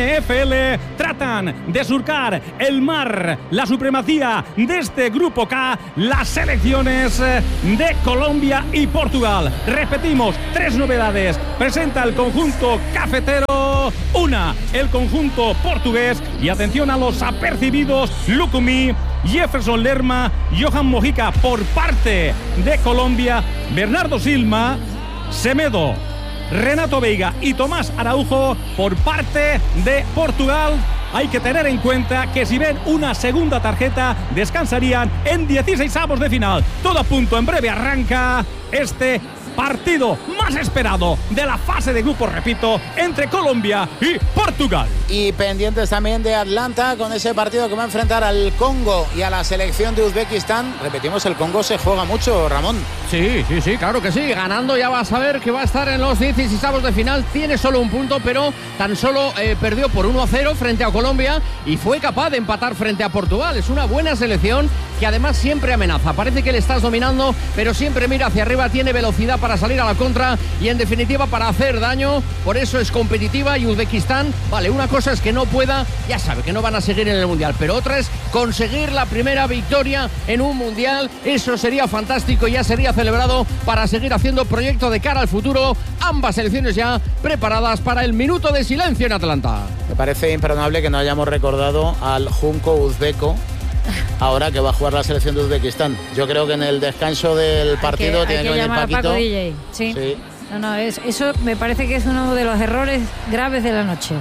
NFL, tratan de surcar el mar, la supremacía de este grupo K, las selecciones de Colombia y Portugal. Repetimos, 3 novedades presenta el conjunto cafetero. Una, el conjunto portugués, y atención a los apercibidos: Lucumí, Jefferson Lerma, Johan Mojica por parte de Colombia, Bernardo Silva, Semedo, Renato Veiga y Tomás Araujo por parte de Portugal. Hay que tener en cuenta que si ven una segunda tarjeta, descansarían en 16avos de final. Todo a punto, en breve arranca este partido más esperado de la fase de grupos, repito, entre Colombia y Portugal. Y pendientes también de Atlanta con ese partido que va a enfrentar al Congo y a la selección de Uzbekistán. Repetimos, el Congo se juega mucho, Ramón. Sí, claro que sí. Ganando ya vas a ver que va a estar en los 16avos de final. Tiene solo un punto, pero tan solo perdió por 1-0 frente a Colombia y fue capaz de empatar frente a Portugal. Es una buena selección que además siempre amenaza. Parece que le estás dominando, pero siempre mira hacia arriba, tiene velocidad para salir a la contra y en definitiva para hacer daño. Por eso es competitiva. Y Uzbekistán, vale, una cosa es que no pueda, ya sabe que no van a seguir en el Mundial, pero otra es conseguir la primera victoria en un Mundial. Eso sería fantástico, ya sería celebrado para seguir haciendo proyecto de cara al futuro. Ambas selecciones ya preparadas para el minuto de silencio en Atlanta. Me parece imperdonable que no hayamos recordado al Junco uzbeco ahora que va a jugar la selección de Uzbekistán. Yo creo que en el descanso del partido tiene que venir Paquito. Paco DJ. Sí. No, eso me parece que es uno de los errores graves de la noche.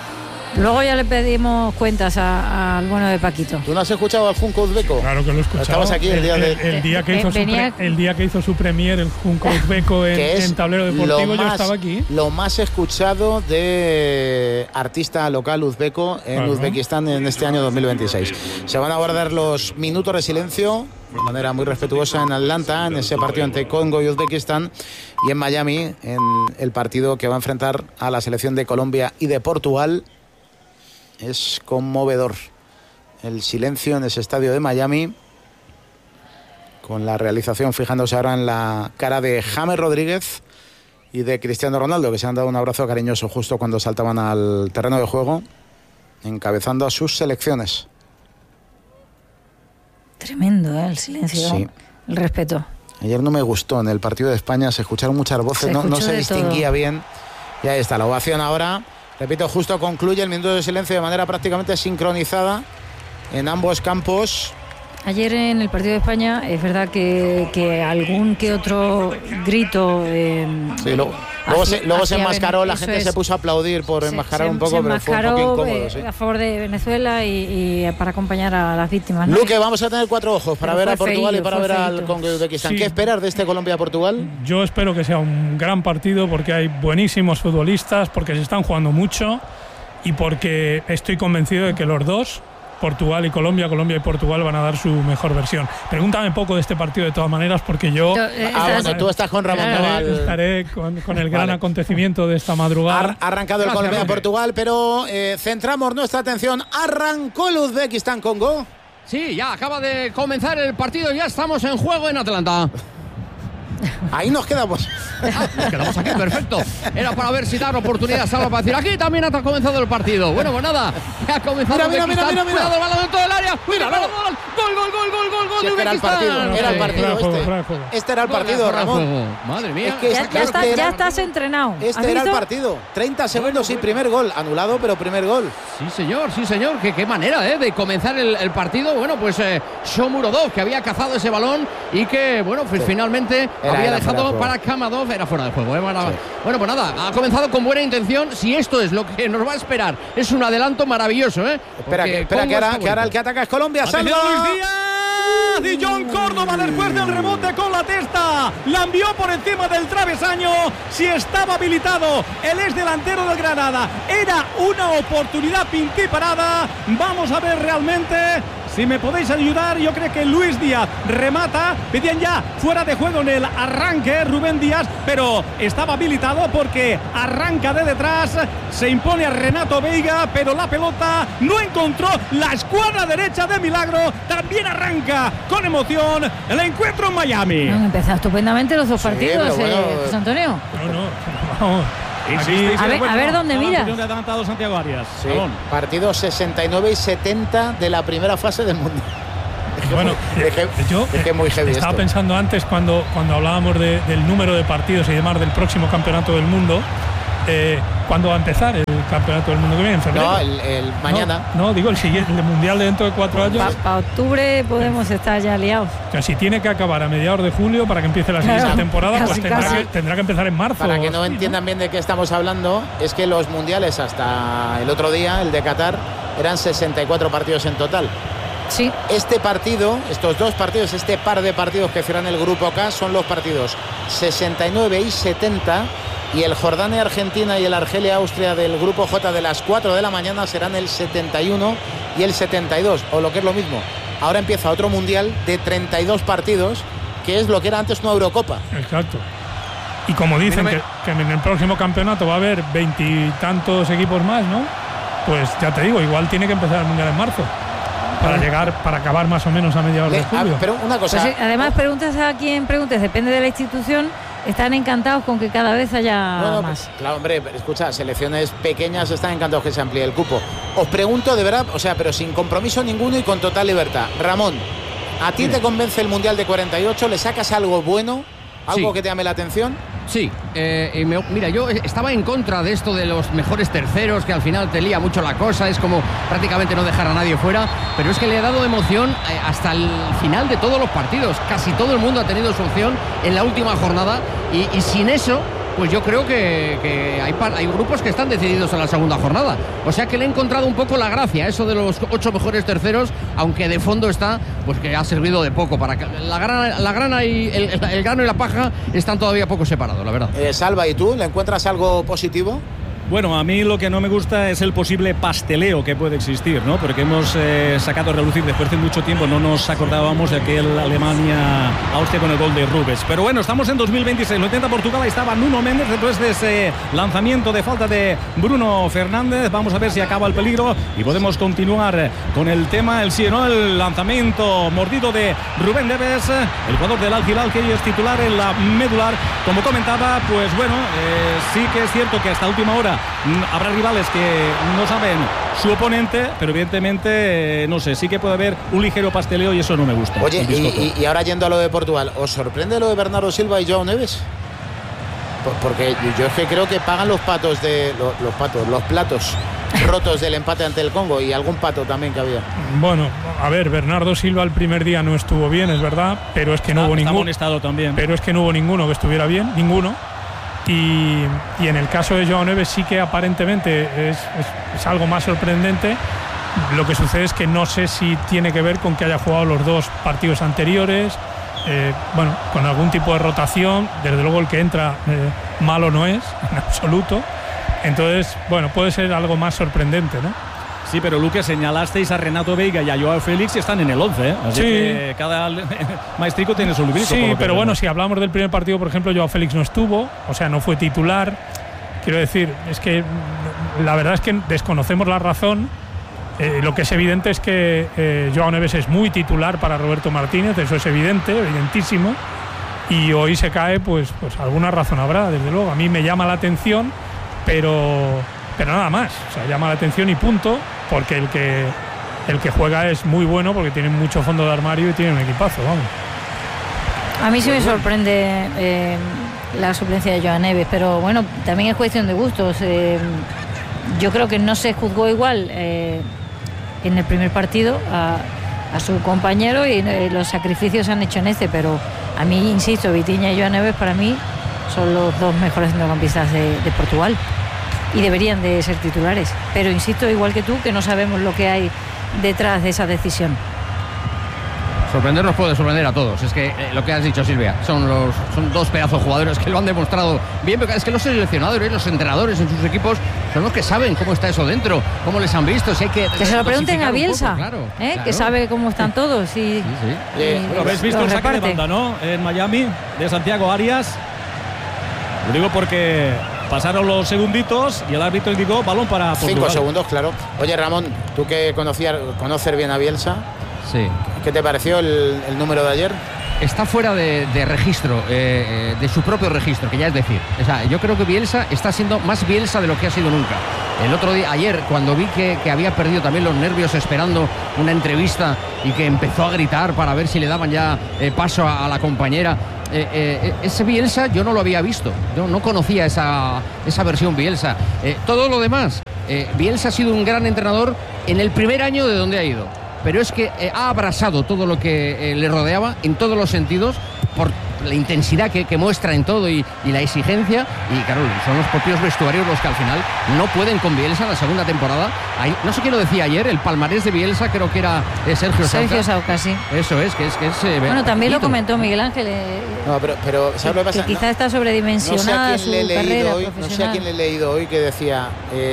Luego ya le pedimos cuentas al bueno de Paquito. ¿Tú no has escuchado al Junco uzbeco? Claro que lo he escuchado. Estabas aquí el día que hizo su premier el Junco uzbeco en Tablero Deportivo. Yo estaba aquí. Lo más escuchado de artista local uzbeco en Uzbekistán en este año 2026. Se van a guardar los minutos de silencio de manera muy respetuosa en Atlanta, en ese partido entre Congo y Uzbekistán, y en Miami, en el partido que va a enfrentar a la selección de Colombia y de Portugal. Es conmovedor el silencio en ese estadio de Miami, con la realización fijándose ahora en la cara de James Rodríguez y de Cristiano Ronaldo, que se han dado un abrazo cariñoso justo cuando saltaban al terreno de juego, encabezando a sus selecciones. Tremendo, el silencio, sí. El respeto. Ayer no me gustó, en el partido de España se escucharon muchas voces, no se distinguía bien. Y ahí está la ovación ahora. Repito, justo concluye el minuto de silencio de manera prácticamente sincronizada en ambos campos. Ayer en el partido de España es verdad que algún que otro grito... sí, luego se enmascaró, la gente se puso a aplaudir por enmascarar un poco, pero fue un poco incómodo. Sí. A favor de Venezuela y para acompañar a las víctimas, ¿no? Luque, vamos a tener 4 ojos para ver a Portugal y para ver al Congo y Uzbekistán. Sí. ¿Qué esperar de este Colombia-Portugal? Yo espero que sea un gran partido porque hay buenísimos futbolistas, porque se están jugando mucho y porque estoy convencido de que los dos, Portugal y Colombia y Portugal, van a dar su mejor versión. Pregúntame poco de este partido de todas maneras, porque yo... bueno, tú estás con Ramón Noval. Estaré con el gran acontecimiento de esta madrugada. Ha arrancado el Colombia-Portugal, pero centramos nuestra atención. ¿Arrancó el Uzbekistán-Congo? Sí, ya acaba de comenzar el partido, ya estamos en juego en Atlanta. Ahí nos quedamos. Nos quedamos aquí, perfecto. Era para ver si dar oportunidad a Salva para decir: aquí también ha comenzado el partido. Bueno, pues nada, ha comenzado. Mira. Cuidado, el balón dentro del área. Mira, gol de Uzbekistán. Era el partido este era el partido, Ramón. Madre mía. Ya estás entrenado. Este era el partido. 30 segundos y primer gol. Anulado, pero primer gol. Sí, señor. Qué manera de comenzar el partido. Bueno, pues Shomurodov, que había cazado ese balón y que, bueno, pues finalmente había dejado para Kamadov. Era fuera de juego. Bueno, pues nada, ha comenzado con buena intención. Si esto es lo que nos va a esperar, es un adelanto maravilloso. Espera que ahora el que ataca es Colombia. ¡Salva! Luis Díaz y John Córdoba después del rebote con la testa. La envió por encima del travesaño. Si estaba habilitado el ex delantero del Granada, era una oportunidad pintiparada. Vamos a ver realmente Si me podéis ayudar, yo creo que Luis Díaz remata. Pedían ya fuera de juego en el arranque Rubén Díaz, pero estaba habilitado porque arranca de detrás. Se impone a Renato Veiga, pero la pelota no encontró la escuadra derecha de Milagro. También arranca con emoción el encuentro en Miami. Han empezado estupendamente los dos partidos, José Antonio. No, vamos. A ver dónde mira. Santiago Arias. Sí, partidos 69 y 70 de la primera fase del Mundial. Es que muy heavy. Estaba pensando antes cuando hablábamos del número de partidos y demás del próximo campeonato del mundo. ¿Cuándo va a empezar el campeonato del mundo que viene? ¿En febrero? No, el mañana. No, digo el siguiente, el mundial de dentro de 4 años. Para octubre podemos estar ya liados. O sea, si tiene que acabar a mediados de julio para que empiece la siguiente temporada, pues tendrá que empezar en marzo. Para que no entiendan bien de qué estamos hablando, es que los mundiales hasta el otro día, el de Qatar, eran 64 partidos en total. Sí. Este partido, estos dos partidos, este par de partidos que cierran el grupo K son los partidos 69 y 70. Y el Jordania-Argentina y el Argelia-Austria del grupo J de las 4 de la mañana serán el 71 y el 72, o lo que es lo mismo. Ahora empieza otro mundial de 32 partidos, que es lo que era antes una Eurocopa. Exacto. Y como dicen que en el próximo campeonato va a haber 20 y tantos equipos más, ¿no? Pues ya te digo, igual tiene que empezar el mundial en marzo. Para acabar más o menos a mediados de julio. Pero una cosa. Pues, además, preguntas a quien preguntes, depende de la institución. Están encantados con que cada vez haya más. Claro, hombre, escucha, selecciones pequeñas están encantados que se amplíe el cupo. Os pregunto de verdad, o sea, pero sin compromiso ninguno y con total libertad. Ramón, ¿a ti te convence el Mundial de 48? ¿Le sacas algo bueno? ¿Algo que te llame la atención? Sí, mira, yo estaba en contra de esto de los mejores terceros, que al final te lía mucho la cosa, es como prácticamente no dejar a nadie fuera, pero es que le ha dado emoción hasta el final de todos los partidos. Casi todo el mundo ha tenido su opción en la última jornada y sin eso, pues yo creo que hay grupos que están decididos en la segunda jornada. O sea que le he encontrado un poco la gracia, eso de los 8 mejores terceros, aunque de fondo está, pues que ha servido de poco. Para que la grana y el grano y la paja están todavía poco separados, la verdad. Salva, ¿y tú le encuentras algo positivo? Bueno, a mí lo que no me gusta es el posible pasteleo que puede existir, ¿no? Porque hemos sacado a relucir después de mucho tiempo, no nos acordábamos de aquel Alemania-Austria con el gol de Rubens. Pero bueno, estamos en 2026, lo intenta Portugal, ahí estaba Nuno Méndez después de ese lanzamiento de falta de Bruno Fernández. Vamos a ver si acaba el peligro y podemos continuar con el tema, el lanzamiento mordido de Rubén Neves, el jugador del Al Hilal, que hoy es titular en la medular. Como comentaba, pues bueno, sí que es cierto que hasta última hora habrá rivales que no saben su oponente, pero evidentemente, no sé, sí que puede haber un ligero pasteleo y eso no me gusta. Oye, y ahora yendo a lo de Portugal, ¿os sorprende lo de Bernardo Silva y João Neves? Porque yo es que creo que pagan los platos rotos del empate ante el Congo y algún pato también que había. Bueno, a ver, Bernardo Silva el primer día no estuvo bien, es verdad, pero es que no hubo ninguno. Pero es que no hubo ninguno que estuviera bien, ninguno. Y en el caso de João Neves sí que aparentemente es algo más sorprendente. Lo que sucede es que no sé si tiene que ver con que haya jugado los dos partidos anteriores, con algún tipo de rotación. Desde luego el que entra malo no es, en absoluto. Entonces, puede ser algo más sorprendente, ¿no? Sí, pero Luque, señalasteis a Renato Veiga y a Joao Félix y están en el 11, ¿eh? Así que cada maestrico tiene su librito. Sí, pero bueno, si hablamos del primer partido, por ejemplo, Joao Félix no estuvo, o sea, no fue titular. Quiero decir, es que la verdad es que desconocemos la razón. Lo que es evidente es que Joao Neves es muy titular para Roberto Martínez, eso es evidentísimo. Y hoy se cae, pues alguna razón habrá, desde luego. A mí me llama la atención, pero nada más. O sea, llama la atención y punto, porque el que juega es muy bueno, porque tiene mucho fondo de armario y tiene un equipazo, vamos. A mí sí me sorprende la suplencia de Joao Neves, pero bueno, también es cuestión de gustos. Yo creo que no se juzgó igual en el primer partido a su compañero y los sacrificios se han hecho en este, pero a mí, insisto, Vitinha y Joao Neves para mí son los dos mejores centrocampistas de Portugal y deberían de ser titulares, pero insisto, igual que tú, que no sabemos lo que hay detrás de esa decisión. sorprender nos puede sorprender a todos. Es que lo que has dicho, Silvia, son dos pedazos de jugadores que lo han demostrado bien, pero es que los seleccionadores, los entrenadores en sus equipos son los que saben cómo está eso dentro, cómo les han visto, si hay que se lo pregunten a Bielsa, poco, claro. Que sabe cómo están todos y bueno, habéis visto el saque de banda, ¿no? En Miami, de Santiago Arias. Lo digo porque pasaron los segunditos y el árbitro indicó balón para Portugal. 5 segundos, claro. Oye, Ramón, tú que conocer bien a Bielsa, sí. ¿Qué te pareció el número de ayer? Está fuera de registro, de su propio registro, que ya es decir. O sea, yo creo que Bielsa está siendo más Bielsa de lo que ha sido nunca. El otro día, ayer, cuando vi que había perdido también los nervios esperando una entrevista y que empezó a gritar para ver si le daban ya paso a la compañera, ese Bielsa yo no lo había visto. Yo no conocía esa versión Bielsa. Todo lo demás, Bielsa ha sido un gran entrenador en el primer año de donde ha ido. Pero es que ha abrasado todo lo que le rodeaba en todos los sentidos por la intensidad que muestra en todo y la exigencia. Y claro, son los propios vestuarios los que al final no pueden con Bielsa en la segunda temporada. No sé quién lo decía ayer, el palmarés de Bielsa creo que era Sergio Sauca, sí. Eso es, que es bueno, también lo comentó Miguel Ángel. No, pero ¿sabes lo que pasa? Que quizá está sobredimensionada su carrera profesional. No sé a quién le he leído hoy que decía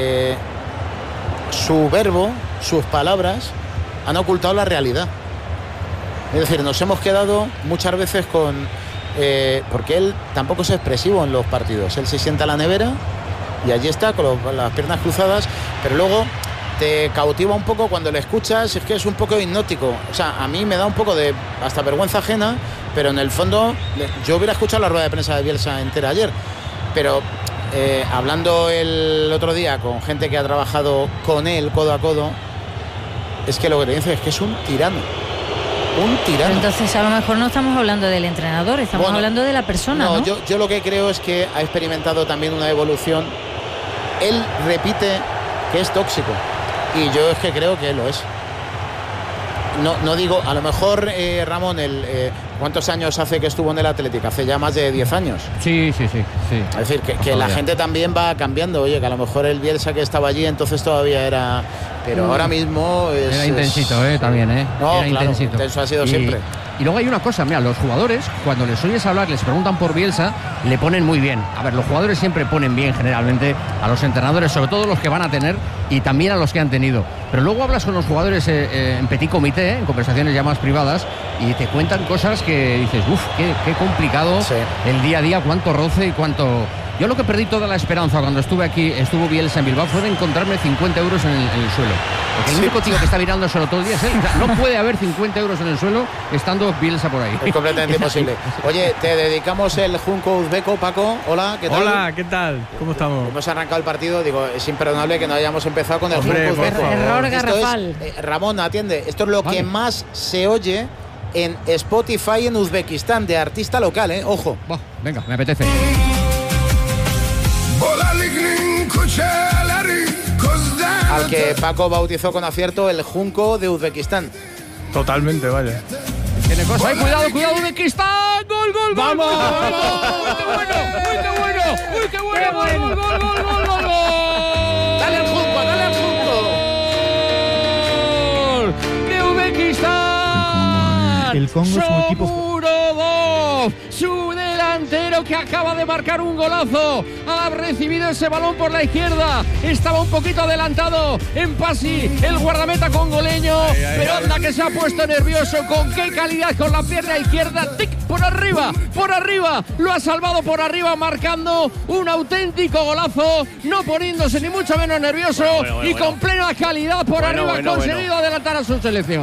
su verbo, sus palabras han ocultado la realidad. Es decir, nos hemos quedado muchas veces con... porque él tampoco es expresivo en los partidos. Él se sienta a la nevera y allí está con las piernas cruzadas, pero luego te cautiva un poco cuando le escuchas. Es que es un poco hipnótico. O sea, a mí me da un poco de hasta vergüenza ajena, pero en el fondo yo hubiera escuchado la rueda de prensa de Bielsa entera ayer. Pero hablando el otro día con gente que ha trabajado con él codo a codo, es que lo que te dice es que es un tirano. Un tirano. Entonces a lo mejor no estamos hablando del entrenador, estamos hablando de la persona, ¿no? Yo lo que creo es que ha experimentado también una evolución. Él repite que es tóxico y yo es que creo que lo es. No digo, a lo mejor Ramón, ¿cuántos años hace que estuvo en el Atlético? Hace ya más de 10 años. Sí. Es decir, que la gente también va cambiando. Oye, que a lo mejor el Bielsa que estaba allí entonces todavía era... Pero ahora mismo es... Era intensito, también, No, era claro, intensito. Intenso ha sido siempre. Y luego hay una cosa, mira, los jugadores, cuando les oyes hablar, les preguntan por Bielsa, le ponen muy bien. A ver, los jugadores siempre ponen bien generalmente a los entrenadores, sobre todo los que van a tener y también a los que han tenido. Pero luego hablas con los jugadores en petit comité, en conversaciones ya más privadas, y te cuentan cosas que dices, qué complicado el día a día, cuánto roce y cuánto... Yo lo que perdí toda la esperanza cuando estuvo Bielsa en Bilbao fue de encontrarme 50 euros en el suelo. Porque el único tío que está mirándoselo todo el día es él. O sea, no puede haber 50 euros en el suelo estando Bielsa por ahí. Es completamente imposible. Oye, te dedicamos el Junco uzbeco, Paco. Hola, ¿qué tal? Hola, ¿qué tal? ¿Cómo estamos? Hemos arrancado el partido, digo, es imperdonable que no hayamos empezado con el Junco uzbeco. Error garrafal. Ramón, atiende, esto es lo que más se oye en Spotify en Uzbekistán, de artista local, ojo. Venga, me apetece. Al que Paco bautizó con acierto el Junco de Uzbekistán. Totalmente, vaya. Tiene cosa ahí, cuidado, Uzbekistán. Gol. ¡Vamos! ¡Uy, qué bueno! ¡Gol! ¡Dale al Junco! ¡De Uzbekistán! El Congo es un equipo... Su delantero que acaba de marcar un golazo, ha recibido ese balón por la izquierda, estaba un poquito adelantado en Pasi, el guardameta congoleño, pero anda que se ha puesto nervioso. Con qué calidad, con la pierna izquierda, tic, por arriba, lo ha salvado por arriba, marcando un auténtico golazo, no poniéndose ni mucho menos nervioso, y con plena calidad por arriba ha conseguido adelantar a su selección.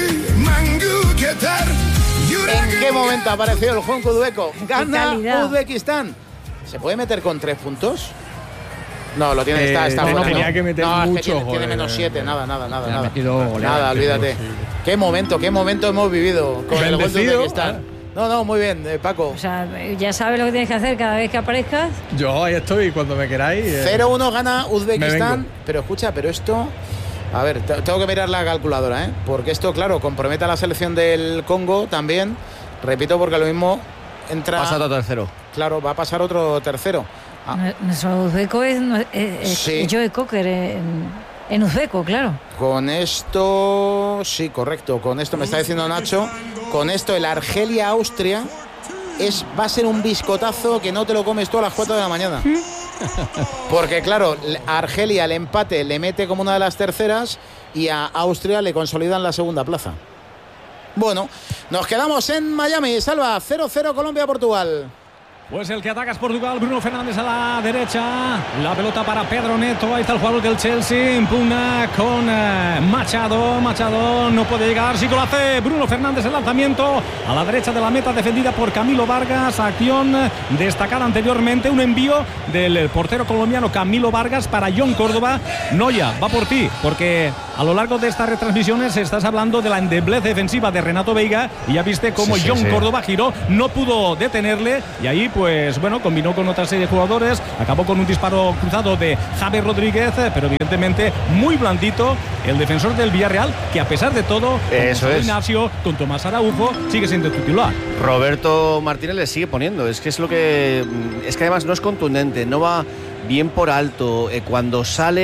¿En qué momento ha aparecido el Junco uzbeco? Gana Uzbekistán. ¿Se puede meter con 3 puntos? No, lo tiene, está fuera. Tenía que meter mucho, tiene menos 7, nada. Nada, olvídate. Qué momento hemos vivido con el gol de Uzbekistán. No, muy bien, Paco. O sea, ya sabes lo que tienes que hacer cada vez que aparezcas. Yo ahí estoy, cuando me queráis. 0-1 gana Uzbekistán, pero escucha, esto... A ver, tengo que mirar la calculadora, porque esto, claro, compromete a la selección del Congo también. Repito, porque lo mismo entra... Pasa otro tercero. Claro, va a pasar otro tercero. Nuestro uzbeco es sí. Joe Cocker. En uzbeco, claro. Con esto, sí, correcto. Con esto me está diciendo Nacho. Con esto el Argelia-Austria va a ser un biscotazo que no te lo comes tú a las 4 de la mañana. Porque claro, a Argelia el empate le mete como una de las terceras y a Austria le consolidan la segunda plaza. Bueno, nos quedamos en Miami. Salva, 0-0 Colombia-Portugal. Pues el que ataca es Portugal, Bruno Fernández a la derecha, la pelota para Pedro Neto, ahí está el jugador del Chelsea, impugna con Machado no puede llegar, sí que lo hace Bruno Fernández, el lanzamiento a la derecha de la meta defendida por Camilo Vargas, acción destacada anteriormente, un envío del portero colombiano Camilo Vargas para John Córdoba. Noya, va por ti, porque a lo largo de estas retransmisiones estás hablando de la endeblez defensiva de Renato Veiga y ya viste cómo John Córdoba giró, no pudo detenerle y ahí pues bueno, combinó con otra serie de jugadores, acabó con un disparo cruzado de Javier Rodríguez, pero evidentemente muy blandito el defensor del Villarreal, que a pesar de todo, con Ignacio, con Tomás Araujo, sigue siendo titular. Roberto Martínez le sigue poniendo, es que además no es contundente, no va bien por alto, cuando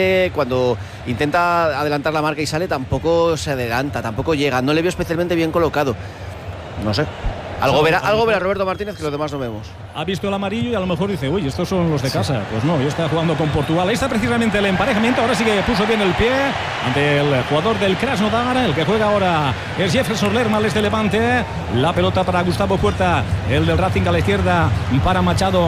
intenta adelantar la marca y sale tampoco se adelanta, tampoco llega, no le veo especialmente bien colocado, no sé. Algo verá Roberto Martínez que los demás no vemos. Ha visto el amarillo y a lo mejor dice, uy, estos son los de casa. Pues no, ya está jugando con Portugal. Ahí está precisamente el emparejamiento. Ahora sí que puso bien el pie ante el jugador del Krasnodar. El que juega ahora es Jefferson Lerma, el de Levante. La pelota para Gustavo Puerta, el del Racing a la izquierda para Machado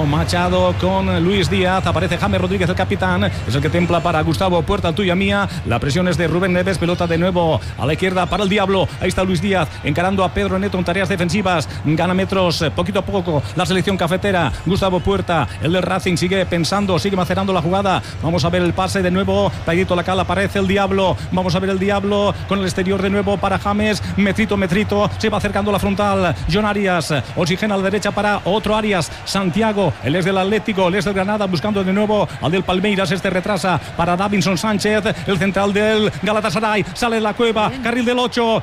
con Luis Díaz. Aparece James Rodríguez, el capitán. Es el que templa para Gustavo Puerta, tuya mía. La presión es de Rubén Neves. Pelota de nuevo a la izquierda para el Diablo. Ahí está Luis Díaz encarando a Pedro Neto en tareas defensivas. Gana metros poquito a poco la selección cafetera. Gustavo Puerta, el del Racing, sigue pensando, sigue macerando la jugada. Vamos a ver el pase de nuevo. Paguito Lacal, aparece el Diablo. Vamos a ver el Diablo con el exterior de nuevo para James. Metrito. Se va acercando la frontal. John Arias. Oxigena a la derecha para otro Arias. Santiago, el es del Atlético, el es del Granada, buscando de nuevo al del Palmeiras. Este retrasa para Davinson Sánchez, el central del Galatasaray. Sale de la cueva. Carril del 8.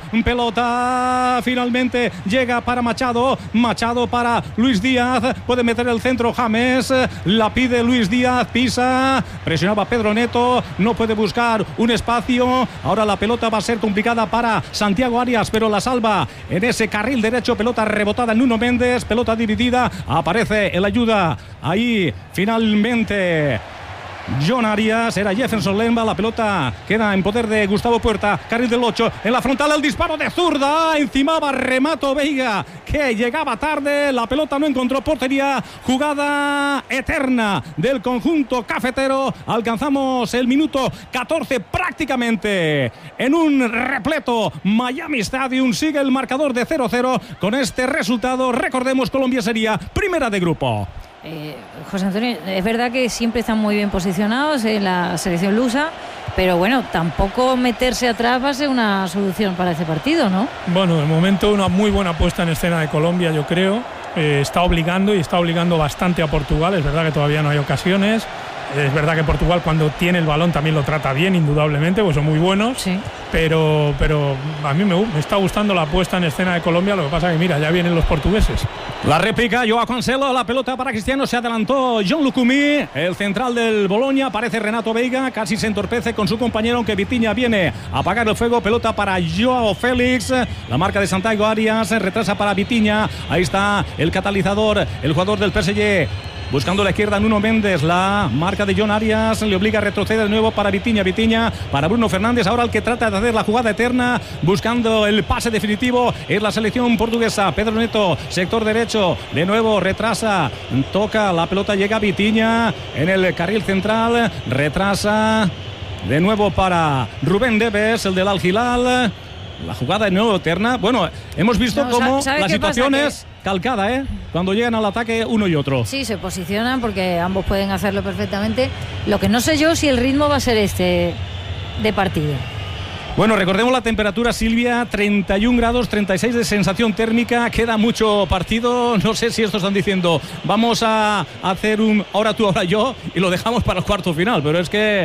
Pelota. Finalmente llega para Machado para Luis Díaz, puede meter el centro James, la pide Luis Díaz, pisa, presionaba Pedro Neto, no puede buscar un espacio, ahora la pelota va a ser complicada para Santiago Arias, pero la salva en ese carril derecho, pelota rebotada en Nuno Méndez, pelota dividida, aparece el ayuda, ahí finalmente John Arias, era Jefferson Lemba, la pelota queda en poder de Gustavo Puerta, carril del 8, en la frontal el disparo de zurda, encimaba Renato Veiga, que llegaba tarde, la pelota no encontró portería, jugada eterna del conjunto cafetero, alcanzamos el minuto 14 prácticamente en un repleto Miami Stadium, sigue el marcador de 0-0, con este resultado, recordemos, Colombia sería primera de grupo. José Antonio, es verdad que siempre están muy bien posicionados en la selección lusa, pero bueno, tampoco meterse atrás va a ser una solución para ese partido, ¿no? Bueno, de momento una muy buena puesta en escena de Colombia, yo creo. Está obligando bastante a Portugal. Es verdad que todavía no hay ocasiones. Es verdad que Portugal, cuando tiene el balón, también lo trata bien, indudablemente, pues son muy buenos. Sí. Pero a mí me está gustando la puesta en escena de Colombia. Lo que pasa es que, mira, ya vienen los portugueses. La réplica, Joao Cancelo, la pelota para Cristiano, se adelantó John Lucumí, el central del Boloña, aparece Renato Veiga, casi se entorpece con su compañero, aunque Vitinha viene a apagar el fuego, pelota para Joao Félix, la marca de Santiago Arias, retrasa para Vitinha, ahí está el catalizador, el jugador del PSG. Buscando la izquierda Nuno Méndez, la marca de John Arias le obliga a retroceder de nuevo para Vitinha para Bruno Fernández, ahora el que trata de hacer la jugada eterna, buscando el pase definitivo, es la selección portuguesa. Pedro Neto, sector derecho, de nuevo retrasa, toca la pelota, llega Vitinha en el carril central, retrasa de nuevo para Rubén Neves, el del Al Hilal. La jugada de nuevo eterna. Bueno, hemos visto cómo la situación es calcada, cuando llegan al ataque uno y otro. Sí, se posicionan porque ambos pueden hacerlo perfectamente. Lo que no sé yo si el ritmo va a ser este de partido. Bueno, recordemos la temperatura, Silvia, 31 grados, 36 de sensación térmica, queda mucho partido, no sé si esto están diciendo, vamos a hacer un ahora tú, ahora yo, y lo dejamos para el cuarto final, pero es que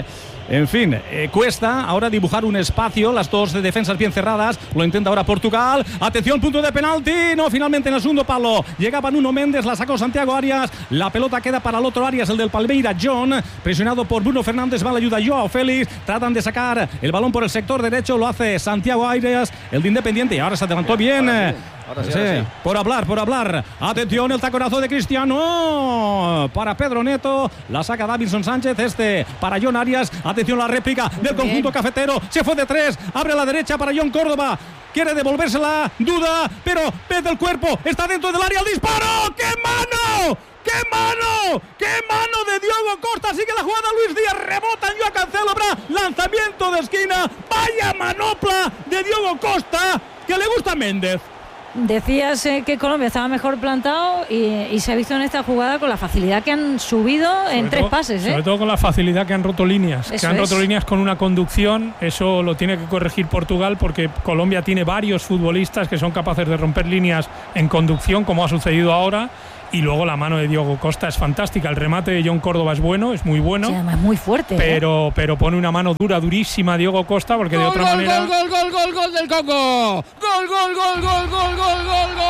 En fin, cuesta ahora dibujar un espacio, las dos defensas bien cerradas, lo intenta ahora Portugal, atención, punto de penalti, no, finalmente en el segundo palo, llegaba Nuno Méndez, la sacó Santiago Arias, la pelota queda para el otro Arias, el del Palmeira, John, presionado por Bruno Fernández, va la ayuda Joao Félix, tratan de sacar el balón por el sector derecho, lo hace Santiago Arias, el de Independiente, y ahora se adelantó bien. Ahora sí. Por hablar. Atención, el taconazo de Cristiano para Pedro Neto. La saca Davinson Sánchez. Para John Arias. Atención, la réplica del conjunto cafetero. Se fue de 3. Abre a la derecha para John Córdoba. Quiere devolvérsela. Duda. Pero mete el cuerpo. Está dentro del área. ¡El disparo! ¡Qué mano! ¡Qué mano! ¡Qué mano de Diogo Costa! Sigue la jugada Luis Díaz. Rebota en Joao Cancelo. Lanzamiento de esquina. Vaya manopla de Diogo Costa. Que le gusta a Méndez. Decías que Colombia estaba mejor plantado y se ha visto en esta jugada con la facilidad que han subido en 3 pases. Sobre todo con la facilidad que han roto líneas. Eso que han roto líneas con una conducción. Eso lo tiene que corregir Portugal porque Colombia tiene varios futbolistas que son capaces de romper líneas en conducción, como ha sucedido ahora. Y luego la mano de Diogo Costa es fantástica. El remate de John Córdoba es bueno, es muy bueno. Sí, además es muy fuerte. Pero pone una mano durísima a Diogo Costa porque de otra manera. ¡Gol del Congo! ¡Gol!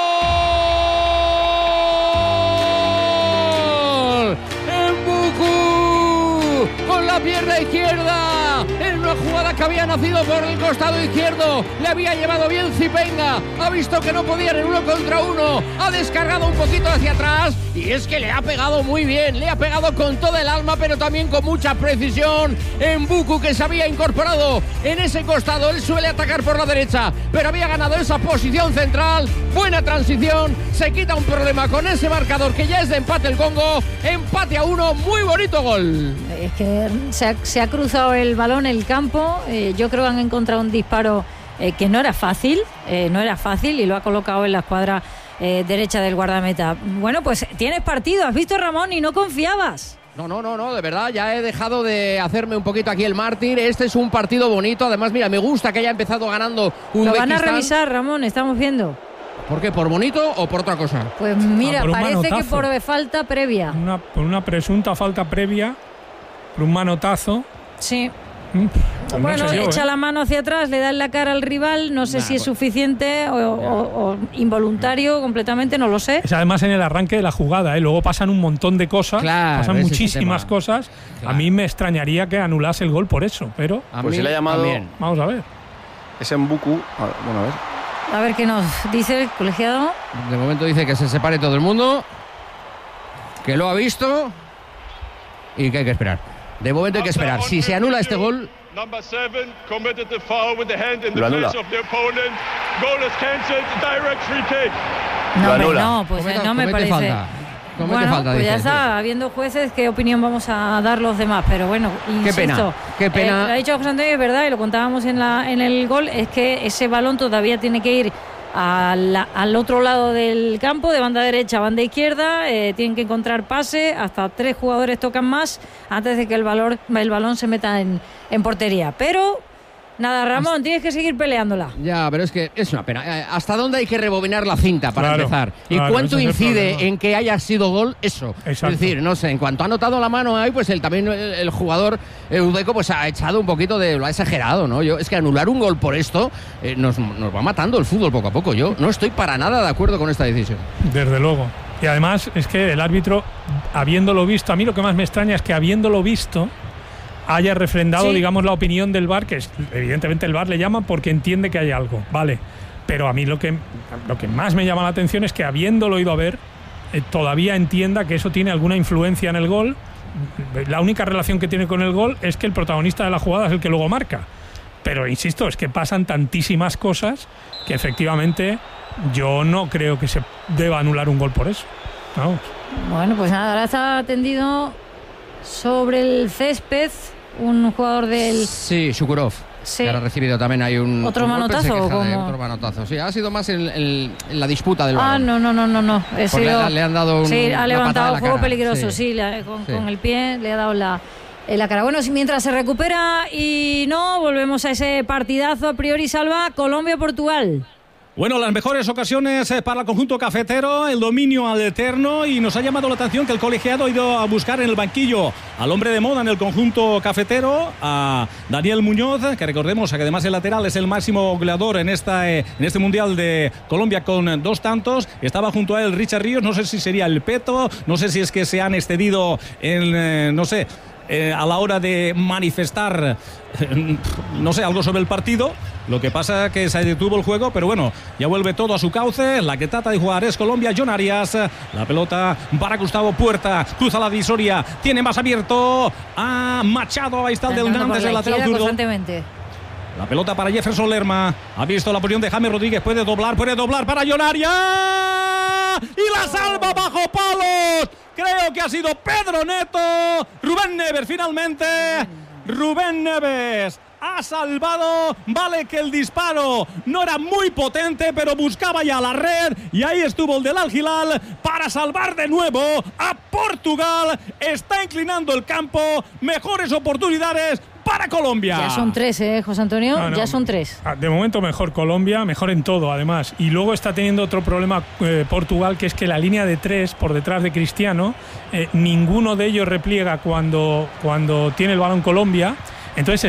¡Mbuku! Con la pierna izquierda. En una jugada que había nacido por el costado izquierdo. Le había llevado bien Zipenga. Ha visto que no podían en 1 contra 1. Ha descargado un poquito hacia atrás. Y es que le ha pegado muy bien. Le ha pegado con todo el alma, pero también con mucha precisión. Mbuku, que se había incorporado en ese costado. Él suele atacar por la derecha, pero había ganado esa posición central. Buena transición. Se quita un problema con ese marcador que ya es de empate el Congo. Empate a 1. Muy bonito gol. Es que se ha cruzado el balón en el campo. Yo creo que han encontrado un disparo que no era fácil y lo ha colocado en la escuadra derecha del guardameta. Bueno, pues tienes partido, has visto, Ramón, y no confiabas. No, de verdad, ya he dejado de hacerme un poquito aquí el mártir. Este es un partido bonito, además, mira, me gusta que haya empezado ganando Uzbekistán. Lo van a revisar, Ramón, estamos viendo. ¿Por qué? ¿Por bonito o por otra cosa? Pues mira, parece manotazo. que por falta previa. Por una presunta falta previa, por un manotazo. Sí. Pues bueno, no sé yo, echa la mano hacia atrás, le da en la cara al rival, no sé si es suficiente o involuntario completamente, no lo sé. Es además en el arranque de la jugada, luego pasan un montón de cosas, pasan muchísimas cosas. Claro. A mí me extrañaría que anulase el gol por eso, pero pues si le ha llamado también. Vamos a ver. Es Mbuku, bueno, a ver. A ver qué nos dice el colegiado. De momento dice que se separe todo el mundo, que lo ha visto y que hay que esperar. De momento hay que esperar. Si se anula este gol, lo anula. No, pues no me parece. Falta. Bueno, falta, pues ya está, habiendo jueces, ¿qué opinión vamos a dar los demás? Pero bueno, insisto, qué pena. Lo ha dicho José Antonio, es verdad, y lo contábamos en el gol, es que ese balón todavía tiene que ir al otro lado del campo, de banda derecha a banda izquierda, tienen que encontrar pase, hasta 3 jugadores tocan más antes de que el balón se meta en portería. Pero nada, Ramón, tienes que seguir peleándola. Ya, pero es que es una pena. ¿Hasta dónde hay que rebobinar la cinta para empezar? ¿Y cuánto incide en que haya sido gol eso? Exacto. Es decir, no sé, en cuanto ha notado la mano ahí, pues también el jugador uzbeco pues ha echado un poquito lo ha exagerado, ¿no? Es que anular un gol por esto nos va matando el fútbol poco a poco. Yo no estoy para nada de acuerdo con esta decisión. Desde luego. Y además es que el árbitro, habiéndolo visto, a mí lo que más me extraña es que habiéndolo visto haya refrendado, digamos, la opinión del VAR, que evidentemente el VAR le llama porque entiende que hay algo, vale, pero a mí lo que más me llama la atención es que habiéndolo ido a ver, todavía entienda que eso tiene alguna influencia en el gol. La única relación que tiene con el gol es que el protagonista de la jugada es el que luego marca, pero insisto, es que pasan tantísimas cosas que efectivamente yo no creo que se deba anular un gol por eso. Vamos. Bueno, pues nada, ahora está tendido sobre el césped un jugador del... Sí, Shukurov. Sí. Que ha recibido también hay ¿Otro manotazo? Otro manotazo. Sí, ha sido más en la disputa del balón. No. Le han dado ha levantado juego cara. Peligroso, con el pie le ha dado en la cara. Bueno, mientras se recupera y no, volvemos a ese partidazo a priori, Salva, Colombia-Portugal. Bueno, las mejores ocasiones para el conjunto cafetero, el dominio alterno, y nos ha llamado la atención que el colegiado ha ido a buscar en el banquillo al hombre de moda en el conjunto cafetero, a Daniel Muñoz, que recordemos que además el lateral es el máximo goleador en este Mundial de Colombia con 2 tantos. Estaba junto a él Richard Ríos, no sé si sería el peto, no sé si es que se han excedido en, a la hora de manifestar, algo sobre el partido. Lo que pasa es que se detuvo el juego, pero bueno, ya vuelve todo a su cauce. La que trata de jugar es Colombia. John Arias, la pelota para Gustavo Puerta, cruza la divisoria, tiene más abierto a Machado, ahí está el de Hernández, el lateral zurdo. La pelota para Jefferson Lerma, ha visto la posición de James Rodríguez, puede doblar para John Arias y la salva bajo palos. Creo que ha sido Pedro Neto. Rubén Neves finalmente. Rubén Neves ha salvado. Vale que el disparo no era muy potente, pero buscaba ya la red, y ahí estuvo el del Al Hilal para salvar de nuevo a Portugal. Está inclinando el campo, mejores oportunidades para Colombia. Ya son 3, José Antonio, ya son 3. De momento mejor Colombia, mejor en todo además. Y luego está teniendo otro problema Portugal, que es que la línea de 3 por detrás de Cristiano, ninguno de ellos repliega cuando tiene el balón Colombia. Entonces